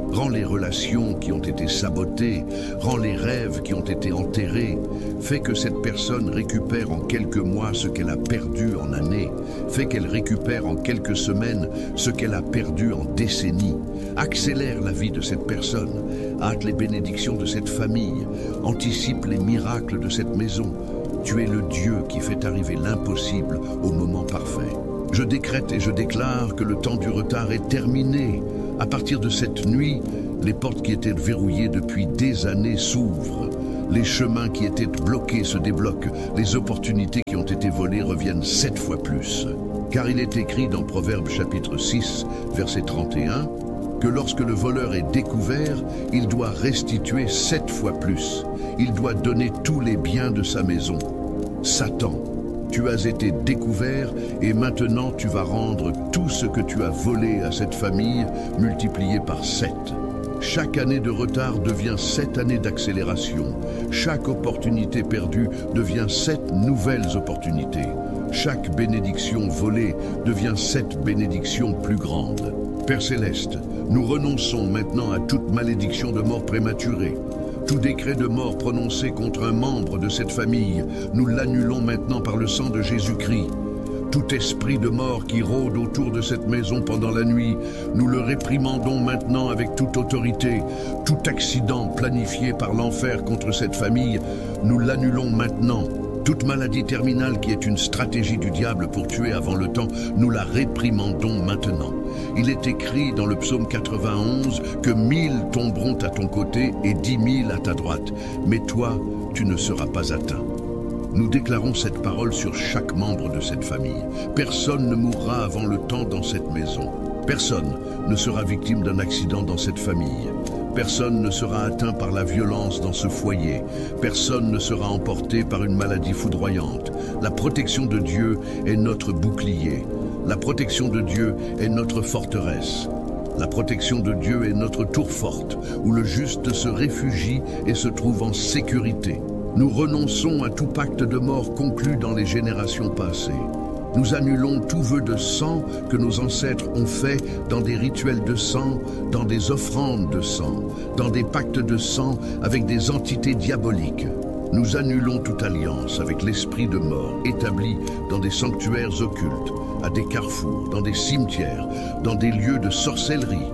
Rends les relations qui ont été sabotées, rends les rêves qui ont été enterrés. Fais que cette personne récupère en quelques mois ce qu'elle a perdu en années. Fais qu'elle récupère en quelques semaines ce qu'elle a perdu en décennies. Accélère la vie de cette personne. Hâte les bénédictions de cette famille. Anticipe les miracles de cette maison. Tu es le Dieu qui fait arriver l'impossible au moment parfait. Je décrète et je déclare que le temps du retard est terminé. À partir de cette nuit, les portes qui étaient verrouillées depuis des années s'ouvrent. Les chemins qui étaient bloqués se débloquent. Les opportunités qui ont été volées reviennent 7 fois plus. Car il est écrit dans Proverbes chapitre 6, verset 31, que lorsque le voleur est découvert, il doit restituer 7 fois plus. Il doit donner tous les biens de sa maison. Satan, tu as été découvert et maintenant tu vas rendre tout ce que tu as volé à cette famille multiplié par 7. Chaque année de retard devient 7 années d'accélération. Chaque opportunité perdue devient 7 nouvelles opportunités. Chaque bénédiction volée devient 7 bénédictions plus grandes. Père Céleste, nous renonçons maintenant à toute malédiction de mort prématurée. Tout décret de mort prononcé contre un membre de cette famille, nous l'annulons maintenant par le sang de Jésus-Christ. Tout esprit de mort qui rôde autour de cette maison pendant la nuit, nous le réprimandons maintenant avec toute autorité. Tout accident planifié par l'enfer contre cette famille, nous l'annulons maintenant. Toute maladie terminale qui est une stratégie du diable pour tuer avant le temps, nous la réprimandons maintenant. Il est écrit dans le psaume 91 que 1000 tomberont à ton côté et 10 000 à ta droite, mais toi, tu ne seras pas atteint. Nous déclarons cette parole sur chaque membre de cette famille. Personne ne mourra avant le temps dans cette maison. Personne ne sera victime d'un accident dans cette famille. Personne ne sera atteint par la violence dans ce foyer. Personne ne sera emporté par une maladie foudroyante. La protection de Dieu est notre bouclier. La protection de Dieu est notre forteresse. La protection de Dieu est notre tour forte, où le juste se réfugie et se trouve en sécurité. Nous renonçons à tout pacte de mort conclu dans les générations passées. Nous annulons tout vœu de sang que nos ancêtres ont fait dans des rituels de sang, dans des offrandes de sang, dans des pactes de sang avec des entités diaboliques. Nous annulons toute alliance avec l'esprit de mort établi dans des sanctuaires occultes, à des carrefours, dans des cimetières, dans des lieux de sorcellerie.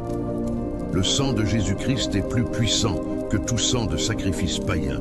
Le sang de Jésus-Christ est plus puissant que tout sang de sacrifice païen.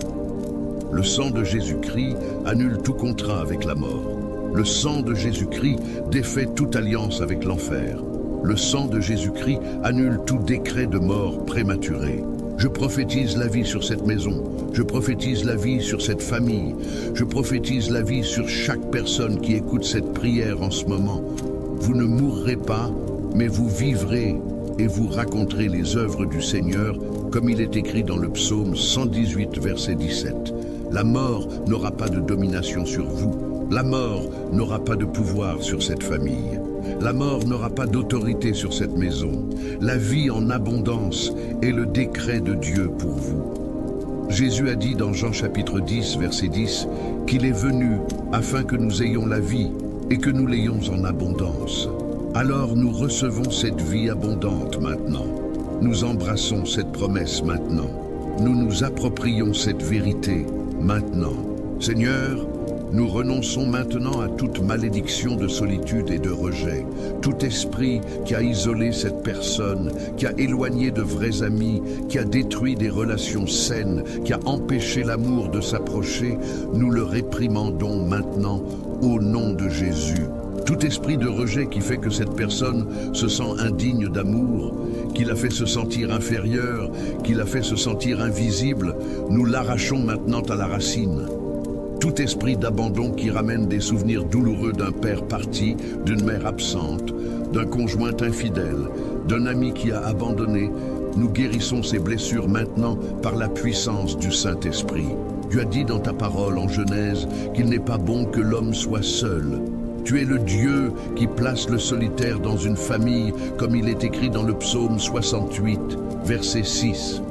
Le sang de Jésus-Christ annule tout contrat avec la mort. Le sang de Jésus-Christ défait toute alliance avec l'enfer. Le sang de Jésus-Christ annule tout décret de mort prématuré. Je prophétise la vie sur cette maison. Je prophétise la vie sur cette famille. Je prophétise la vie sur chaque personne qui écoute cette prière en ce moment. Vous ne mourrez pas, mais vous vivrez et vous raconterez les œuvres du Seigneur, comme il est écrit dans le psaume 118, verset 17. La mort n'aura pas de domination sur vous. La mort n'aura pas de pouvoir sur cette famille. La mort n'aura pas d'autorité sur cette maison. La vie en abondance est le décret de Dieu pour vous. Jésus a dit dans Jean chapitre 10, verset 10, qu'il est venu afin que nous ayons la vie et que nous l'ayons en abondance. Alors nous recevons cette vie abondante maintenant. Nous embrassons cette promesse maintenant. Nous nous approprions cette vérité maintenant. Seigneur, nous renonçons maintenant à toute malédiction de solitude et de rejet. Tout esprit qui a isolé cette personne, qui a éloigné de vrais amis, qui a détruit des relations saines, qui a empêché l'amour de s'approcher, nous le réprimandons maintenant au nom de Jésus. Tout esprit de rejet qui fait que cette personne se sent indigne d'amour, qui la fait se sentir inférieure, qui la fait se sentir invisible, nous l'arrachons maintenant à la racine. Tout esprit d'abandon qui ramène des souvenirs douloureux d'un père parti, d'une mère absente, d'un conjoint infidèle, d'un ami qui a abandonné, nous guérissons ces blessures maintenant par la puissance du Saint-Esprit. Tu as dit dans ta parole en Genèse qu'il n'est pas bon que l'homme soit seul. Tu es le Dieu qui place le solitaire dans une famille, comme il est écrit dans le psaume 68, verset 6.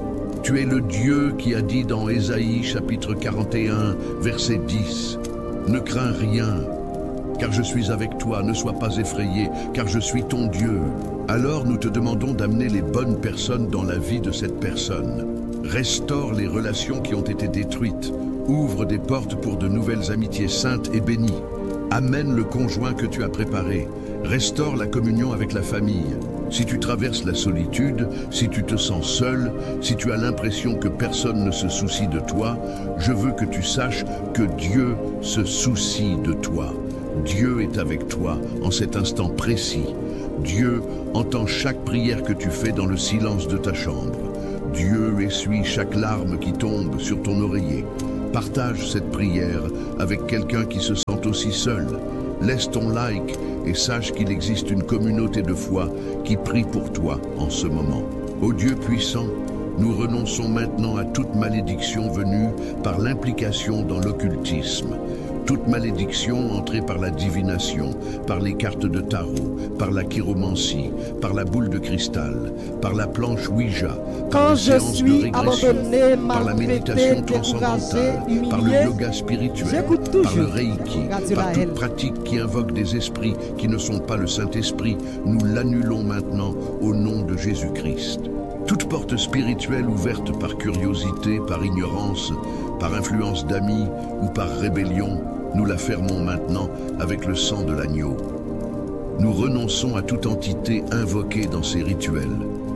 Tu es le Dieu qui a dit dans Ésaïe chapitre 41, verset 10, « Ne crains rien, car je suis avec toi, ne sois pas effrayé, car je suis ton Dieu. Alors nous te demandons d'amener les bonnes personnes dans la vie de cette personne. Restaure les relations qui ont été détruites. Ouvre des portes pour de nouvelles amitiés saintes et bénies. Amène le conjoint que tu as préparé. Restaure la communion avec la famille. Si tu traverses la solitude, si tu te sens seul, si tu as l'impression que personne ne se soucie de toi, je veux que tu saches que Dieu se soucie de toi. Dieu est avec toi en cet instant précis. Dieu entend chaque prière que tu fais dans le silence de ta chambre. Dieu essuie chaque larme qui tombe sur ton oreiller. Partage cette prière avec quelqu'un qui se sent aussi seul. Laisse ton like et sache qu'il existe une communauté de foi qui prie pour toi en ce moment. Ô Dieu puissant, nous renonçons maintenant à toute malédiction venue par l'implication dans l'occultisme. Toute malédiction entrée par la divination, par les cartes de tarot, par la chiromancie, par la boule de cristal, par la planche Ouija, par les séances de régression, par la méditation transcendantale, par le yoga spirituel, par le reiki, par toute pratique qui invoque des esprits qui ne sont pas le Saint-Esprit, nous l'annulons maintenant au nom de Jésus-Christ. Toute porte spirituelle ouverte par curiosité, par ignorance, par influence d'amis ou par rébellion, nous la fermons maintenant avec le sang de l'agneau. Nous renonçons à toute entité invoquée dans ces rituels.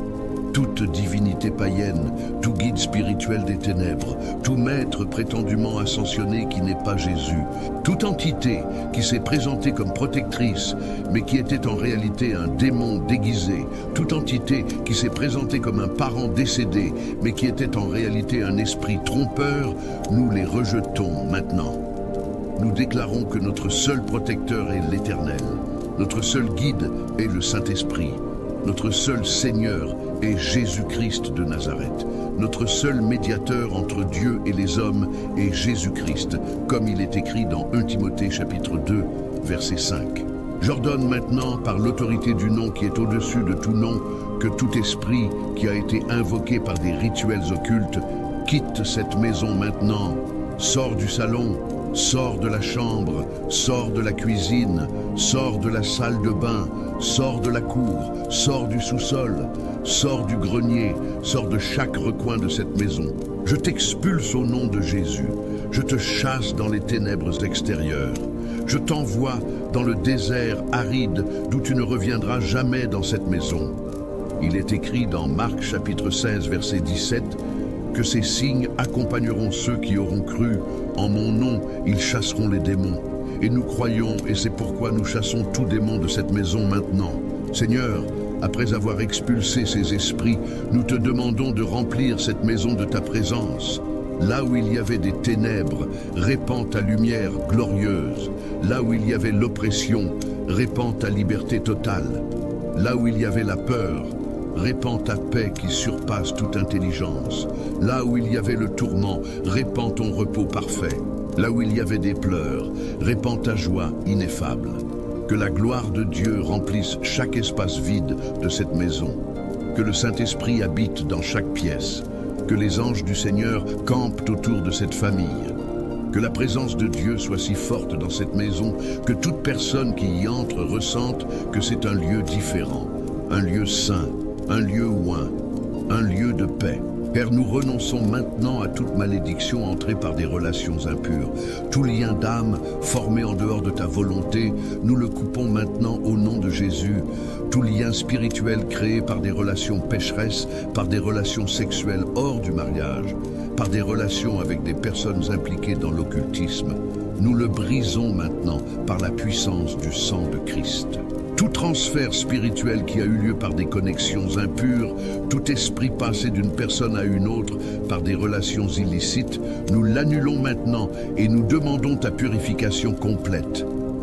Toute divinité païenne, tout guide spirituel des ténèbres, tout maître prétendument ascensionné qui n'est pas Jésus, toute entité qui s'est présentée comme protectrice, mais qui était en réalité un démon déguisé, toute entité qui s'est présentée comme un parent décédé, mais qui était en réalité un esprit trompeur, nous les rejetons maintenant. Nous déclarons que notre seul protecteur est l'Éternel, notre seul guide est le Saint-Esprit, notre seul Seigneur est Jésus-Christ de Nazareth. Notre seul médiateur entre Dieu et les hommes est Jésus-Christ, comme il est écrit dans 1 Timothée chapitre 2, verset 5. J'ordonne maintenant, par l'autorité du nom qui est au-dessus de tout nom, que tout esprit qui a été invoqué par des rituels occultes quitte cette maison maintenant, sort du salon, sors de la chambre, sors de la cuisine, sors de la salle de bain, sors de la cour, sors du sous-sol, sors du grenier, sors de chaque recoin de cette maison. Je t'expulse au nom de Jésus. Je te chasse dans les ténèbres extérieures. Je t'envoie dans le désert aride d'où tu ne reviendras jamais dans cette maison. Il est écrit dans Marc chapitre 16 verset 17 que ces signes accompagneront ceux qui auront cru. En mon nom, ils chasseront les démons. Et nous croyons, et c'est pourquoi nous chassons tout démon de cette maison maintenant. Seigneur, après avoir expulsé ces esprits, nous te demandons de remplir cette maison de ta présence. Là où il y avait des ténèbres, répands ta lumière glorieuse. Là où il y avait l'oppression, répands ta liberté totale. Là où il y avait la peur, répands ta paix qui surpasse toute intelligence. Là où il y avait le tourment, répands ton repos parfait. Là où il y avait des pleurs, répands ta joie ineffable. Que la gloire de Dieu remplisse chaque espace vide de cette maison. Que le Saint-Esprit habite dans chaque pièce. Que les anges du Seigneur campent autour de cette famille. Que la présence de Dieu soit si forte dans cette maison que toute personne qui y entre ressente que c'est un lieu différent, un lieu saint, un lieu oint, un lieu de paix. Père, nous renonçons maintenant à toute malédiction entrée par des relations impures. Tout lien d'âme formé en dehors de ta volonté, nous le coupons maintenant au nom de Jésus. Tout lien spirituel créé par des relations pécheresses, par des relations sexuelles hors du mariage, par des relations avec des personnes impliquées dans l'occultisme, nous le brisons maintenant par la puissance du sang de Christ. Tout transfert spirituel qui a eu lieu par des connexions impures, tout esprit passé d'une personne à une autre par des relations illicites, nous l'annulons maintenant et nous demandons ta purification complète.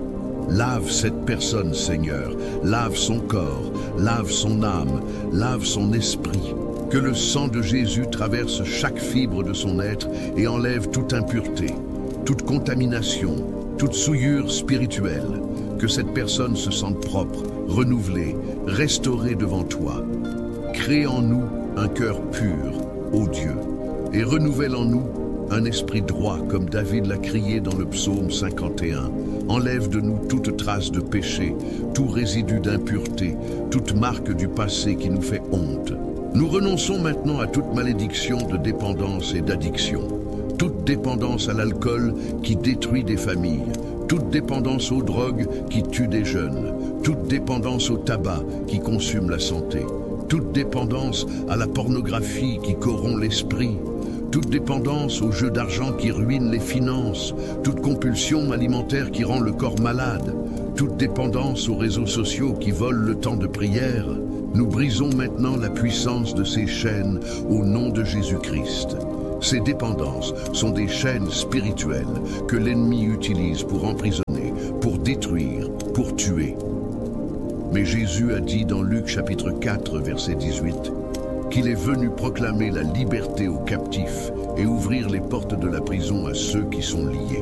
Lave cette personne, Seigneur, lave son corps, lave son âme, lave son esprit. Que le sang de Jésus traverse chaque fibre de son être et enlève toute impureté, toute contamination, toute souillure spirituelle. Que cette personne se sente propre, renouvelée, restaurée devant toi. Crée en nous un cœur pur, ô Dieu, et renouvelle en nous un esprit droit comme David l'a crié dans le psaume 51. Enlève de nous toute trace de péché, tout résidu d'impureté, toute marque du passé qui nous fait honte. Nous renonçons maintenant à toute malédiction de dépendance et d'addiction, toute dépendance à l'alcool qui détruit des familles, toute dépendance aux drogues qui tuent des jeunes, toute dépendance au tabac qui consume la santé, toute dépendance à la pornographie qui corrompt l'esprit, toute dépendance aux jeux d'argent qui ruinent les finances, toute compulsion alimentaire qui rend le corps malade, toute dépendance aux réseaux sociaux qui volent le temps de prière. Nous brisons maintenant la puissance de ces chaînes au nom de Jésus-Christ. Ces dépendances sont des chaînes spirituelles que l'ennemi utilise pour emprisonner, pour détruire, pour tuer. Mais Jésus a dit dans Luc chapitre 4, verset 18, qu'il est venu proclamer la liberté aux captifs et ouvrir les portes de la prison à ceux qui sont liés.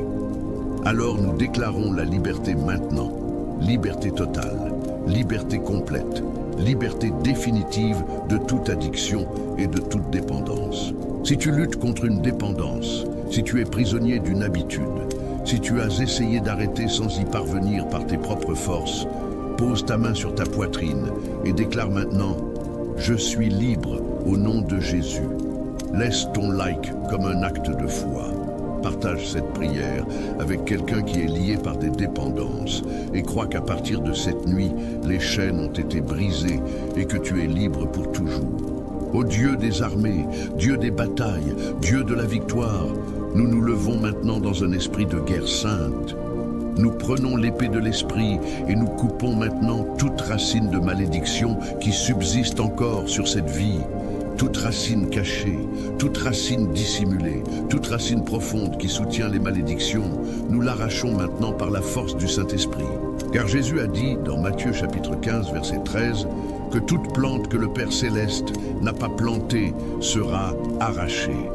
Alors nous déclarons la liberté maintenant, liberté totale, liberté complète, liberté définitive de toute addiction et de toute dépendance. Si tu luttes contre une dépendance, si tu es prisonnier d'une habitude, si tu as essayé d'arrêter sans y parvenir par tes propres forces, pose ta main sur ta poitrine et déclare maintenant « Je suis libre au nom de Jésus ». Laisse ton like comme un acte de foi. Partage cette prière avec quelqu'un qui est lié par des dépendances et crois qu'à partir de cette nuit, les chaînes ont été brisées et que tu es libre pour toujours. Ô Dieu des armées, Dieu des batailles, Dieu de la victoire, nous nous levons maintenant dans un esprit de guerre sainte. Nous prenons l'épée de l'esprit et nous coupons maintenant toute racine de malédiction qui subsiste encore sur cette vie. Toute racine cachée, toute racine dissimulée, toute racine profonde qui soutient les malédictions, nous l'arrachons maintenant par la force du Saint-Esprit. Car Jésus a dit dans Matthieu chapitre 15 verset 13 que toute plante que le Père Céleste n'a pas plantée sera arrachée.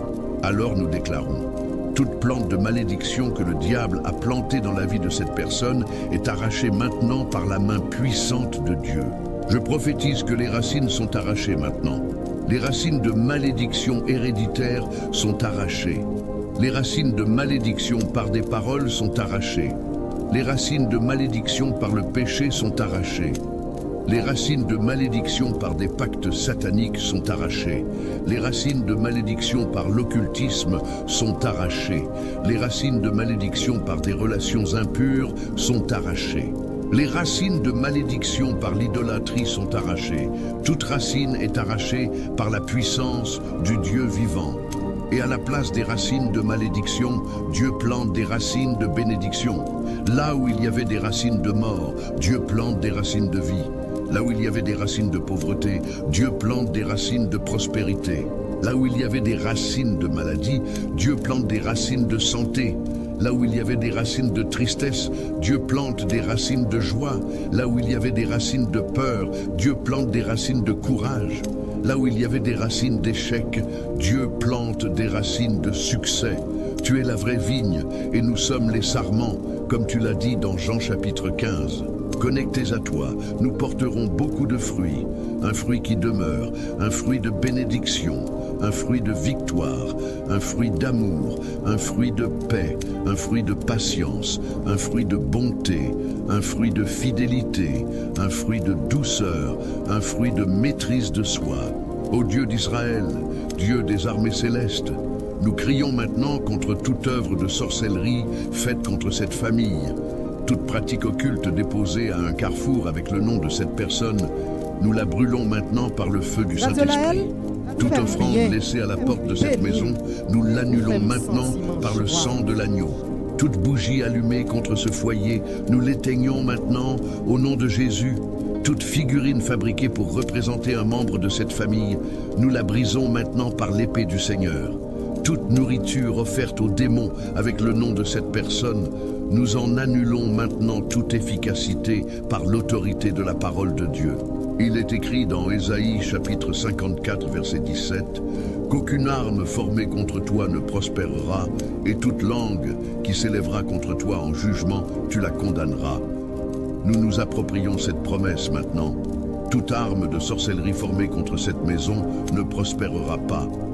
Alors nous déclarons, toute plante de malédiction que le diable a plantée dans la vie de cette personne est arrachée maintenant par la main puissante de Dieu. Je prophétise que les racines sont arrachées maintenant. Les racines de malédiction héréditaire sont arrachées. Les racines de malédiction par des paroles sont arrachées. Les racines de malédiction par le péché sont arrachées. Les racines de malédiction par des pactes sataniques sont arrachées. Les racines de malédiction par l'occultisme sont arrachées. Les racines de malédiction par des relations impures sont arrachées. Les racines de malédiction par l'idolâtrie sont arrachées. Toute racine est arrachée par la puissance du Dieu vivant. Et à la place des racines de malédiction, Dieu plante des racines de bénédiction. Là où il y avait des racines de mort, Dieu plante des racines de vie. Là où il y avait des racines de pauvreté, Dieu plante des racines de prospérité. Là où il y avait des racines de maladie, Dieu plante des racines de santé. Là où il y avait des racines de tristesse, Dieu plante des racines de joie. Là où il y avait des racines de peur, Dieu plante des racines de courage. Là où il y avait des racines d'échec, Dieu plante des racines de succès. Tu es la vraie vigne et nous sommes les sarments, comme tu l'as dit dans Jean chapitre 15. Connectés à toi, nous porterons beaucoup de fruits, un fruit qui demeure, un fruit de bénédiction, un fruit de victoire, un fruit d'amour, un fruit de paix, un fruit de patience, un fruit de bonté, un fruit de fidélité, un fruit de douceur, un fruit de maîtrise de soi. Ô Dieu d'Israël, Dieu des armées célestes, nous crions maintenant contre toute œuvre de sorcellerie faite contre cette famille. Toute pratique occulte déposée à un carrefour avec le nom de cette personne, nous la brûlons maintenant par le feu du Saint-Esprit. Toute offrande laissée à la porte de cette maison, nous l'annulons maintenant par le sang de l'agneau. Toute bougie allumée contre ce foyer, nous l'éteignons maintenant au nom de Jésus. Toute figurine fabriquée pour représenter un membre de cette famille, nous la brisons maintenant par l'épée du Seigneur. Toute nourriture offerte aux démons avec le nom de cette personne, nous en annulons maintenant toute efficacité par l'autorité de la parole de Dieu. Il est écrit dans Ésaïe chapitre 54 verset 17 qu'aucune arme formée contre toi ne prospérera et toute langue qui s'élèvera contre toi en jugement, tu la condamneras. Nous nous approprions cette promesse maintenant. Toute arme de sorcellerie formée contre cette maison ne prospérera pas.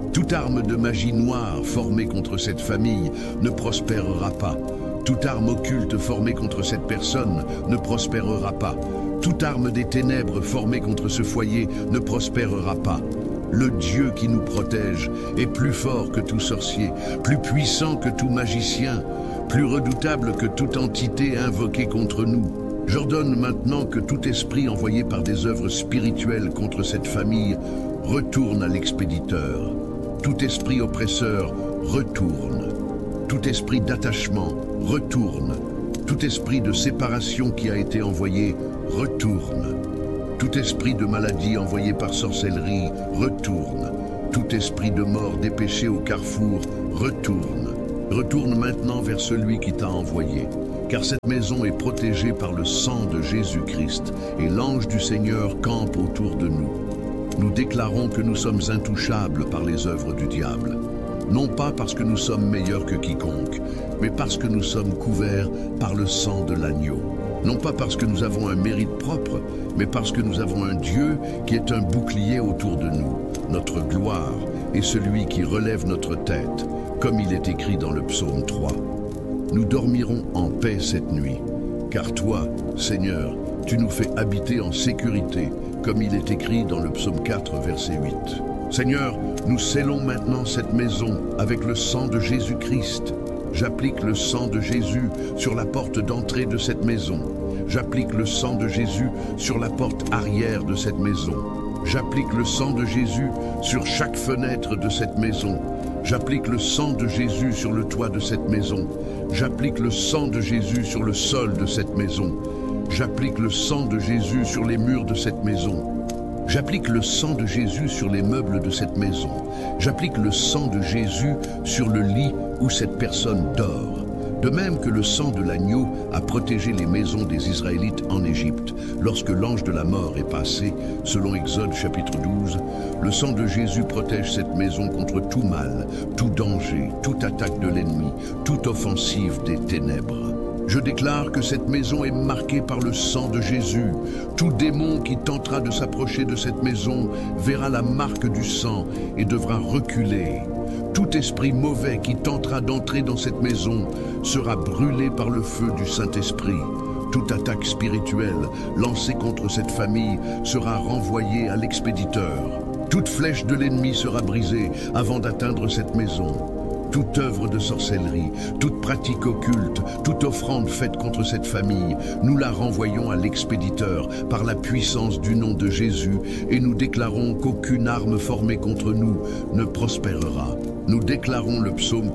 Toute arme de magie noire formée contre cette famille ne prospérera pas. Toute arme occulte formée contre cette personne ne prospérera pas. Toute arme des ténèbres formée contre ce foyer ne prospérera pas. Le Dieu qui nous protège est plus fort que tout sorcier, plus puissant que tout magicien, plus redoutable que toute entité invoquée contre nous. J'ordonne maintenant que tout esprit envoyé par des œuvres spirituelles contre cette famille retourne à l'expéditeur. Tout esprit oppresseur retourne. Tout esprit d'attachement retourne. Tout esprit de séparation qui a été envoyé retourne. Tout esprit de maladie envoyé par sorcellerie retourne. Tout esprit de mort dépêché au carrefour retourne. Retourne maintenant vers celui qui t'a envoyé. Car cette maison est protégée par le sang de Jésus-Christ et l'ange du Seigneur campe autour de nous. Nous déclarons que nous sommes intouchables par les œuvres du diable. Non pas parce que nous sommes meilleurs que quiconque, mais parce que nous sommes couverts par le sang de l'agneau. Non pas parce que nous avons un mérite propre, mais parce que nous avons un Dieu qui est un bouclier autour de nous, notre gloire et celui qui relève notre tête, comme il est écrit dans le psaume 3. Nous dormirons en paix cette nuit, car toi, Seigneur, tu nous fais habiter en sécurité, comme il est écrit dans le psaume 4, verset 8. Seigneur, nous scellons maintenant cette maison avec le sang de Jésus-Christ. J'applique le sang de Jésus sur la porte d'entrée de cette maison. J'applique le sang de Jésus sur la porte arrière de cette maison. J'applique le sang de Jésus sur chaque fenêtre de cette maison. J'applique le sang de Jésus sur le toit de cette maison. J'applique le sang de Jésus sur le sol de cette maison. J'applique le sang de Jésus sur les murs de cette maison. J'applique le sang de Jésus sur les meubles de cette maison. J'applique le sang de Jésus sur le lit où cette personne dort. De même que le sang de l'agneau a protégé les maisons des Israélites en Égypte, lorsque l'ange de la mort est passé, selon Exode chapitre 12, le sang de Jésus protège cette maison contre tout mal, tout danger, toute attaque de l'ennemi, toute offensive des ténèbres. Je déclare que cette maison est marquée par le sang de Jésus. Tout démon qui tentera de s'approcher de cette maison verra la marque du sang et devra reculer. Tout esprit mauvais qui tentera d'entrer dans cette maison sera brûlé par le feu du Saint-Esprit. Toute attaque spirituelle lancée contre cette famille sera renvoyée à l'expéditeur. Toute flèche de l'ennemi sera brisée avant d'atteindre cette maison. Toute œuvre de sorcellerie, toute pratique occulte, toute offrande faite contre cette famille, nous la renvoyons à l'expéditeur par la puissance du nom de Jésus et nous déclarons qu'aucune arme formée contre nous ne prospérera. Nous déclarons le psaume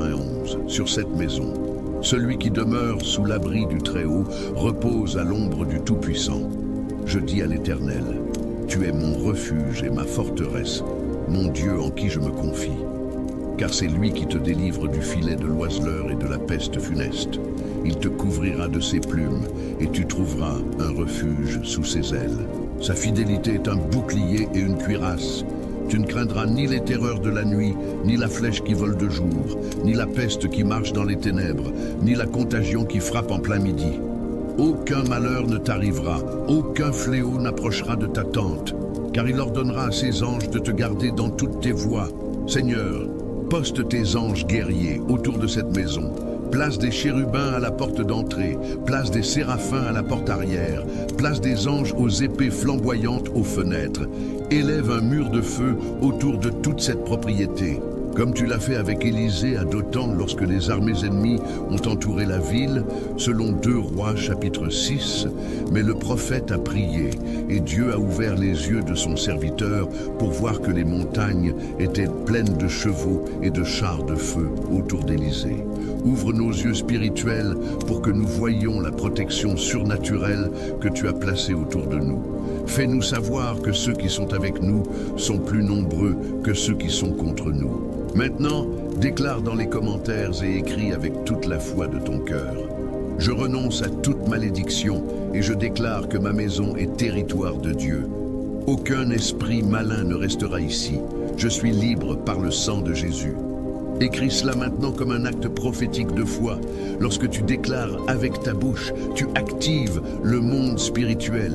91 sur cette maison. Celui qui demeure sous l'abri du Très-Haut repose à l'ombre du Tout-Puissant. Je dis à l'Éternel, tu es mon refuge et ma forteresse, mon Dieu en qui je me confie. Car c'est lui qui te délivre du filet de l'oiseleur et de la peste funeste. Il te couvrira de ses plumes, et tu trouveras un refuge sous ses ailes. Sa fidélité est un bouclier et une cuirasse. Tu ne craindras ni les terreurs de la nuit, ni la flèche qui vole de jour, ni la peste qui marche dans les ténèbres, ni la contagion qui frappe en plein midi. Aucun malheur ne t'arrivera, aucun fléau n'approchera de ta tente, car il ordonnera à ses anges de te garder dans toutes tes voies. Seigneur, poste tes anges guerriers autour de cette maison. Place des chérubins à la porte d'entrée, place des séraphins à la porte arrière, place des anges aux épées flamboyantes aux fenêtres. Élève un mur de feu autour de toute cette propriété. Comme tu l'as fait avec Élisée à Dothan lorsque les armées ennemies ont entouré la ville, selon 2 Rois chapitre 6, mais le prophète a prié et Dieu a ouvert les yeux de son serviteur pour voir que les montagnes étaient pleines de chevaux et de chars de feu autour d'Élysée. Ouvre nos yeux spirituels pour que nous voyions la protection surnaturelle que tu as placée autour de nous. Fais-nous savoir que ceux qui sont avec nous sont plus nombreux que ceux qui sont contre nous. Maintenant, déclare dans les commentaires et écris avec toute la foi de ton cœur. Je renonce à toute malédiction et je déclare que ma maison est territoire de Dieu. Aucun esprit malin ne restera ici. Je suis libre par le sang de Jésus. Écris cela maintenant comme un acte prophétique de foi. Lorsque tu déclares avec ta bouche, tu actives le monde spirituel.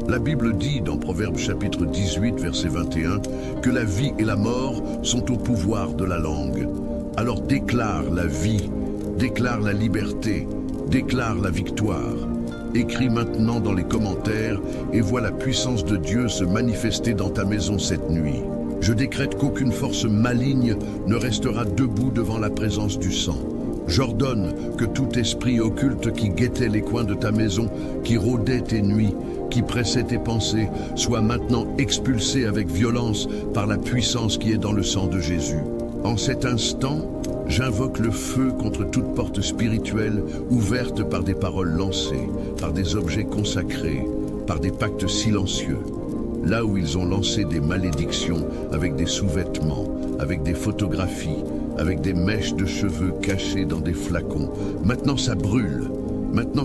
La Bible dit dans Proverbes chapitre 18, verset 21, que la vie et la mort sont au pouvoir de la langue. Alors déclare la vie, déclare la liberté, déclare la victoire. Écris maintenant dans les commentaires et vois la puissance de Dieu se manifester dans ta maison cette nuit. Je décrète qu'aucune force maligne ne restera debout devant la présence du sang. J'ordonne que tout esprit occulte qui guettait les coins de ta maison, qui rôdait tes nuits, qui pressait tes pensées, soit maintenant expulsé avec violence par la puissance qui est dans le sang de Jésus. En cet instant, j'invoque le feu contre toute porte spirituelle ouverte par des paroles lancées, par des objets consacrés, par des pactes silencieux. Là où ils ont lancé des malédictions avec des sous-vêtements, avec des photographies, avec des mèches de cheveux cachées dans des flacons, maintenant ça brûle. Maintenant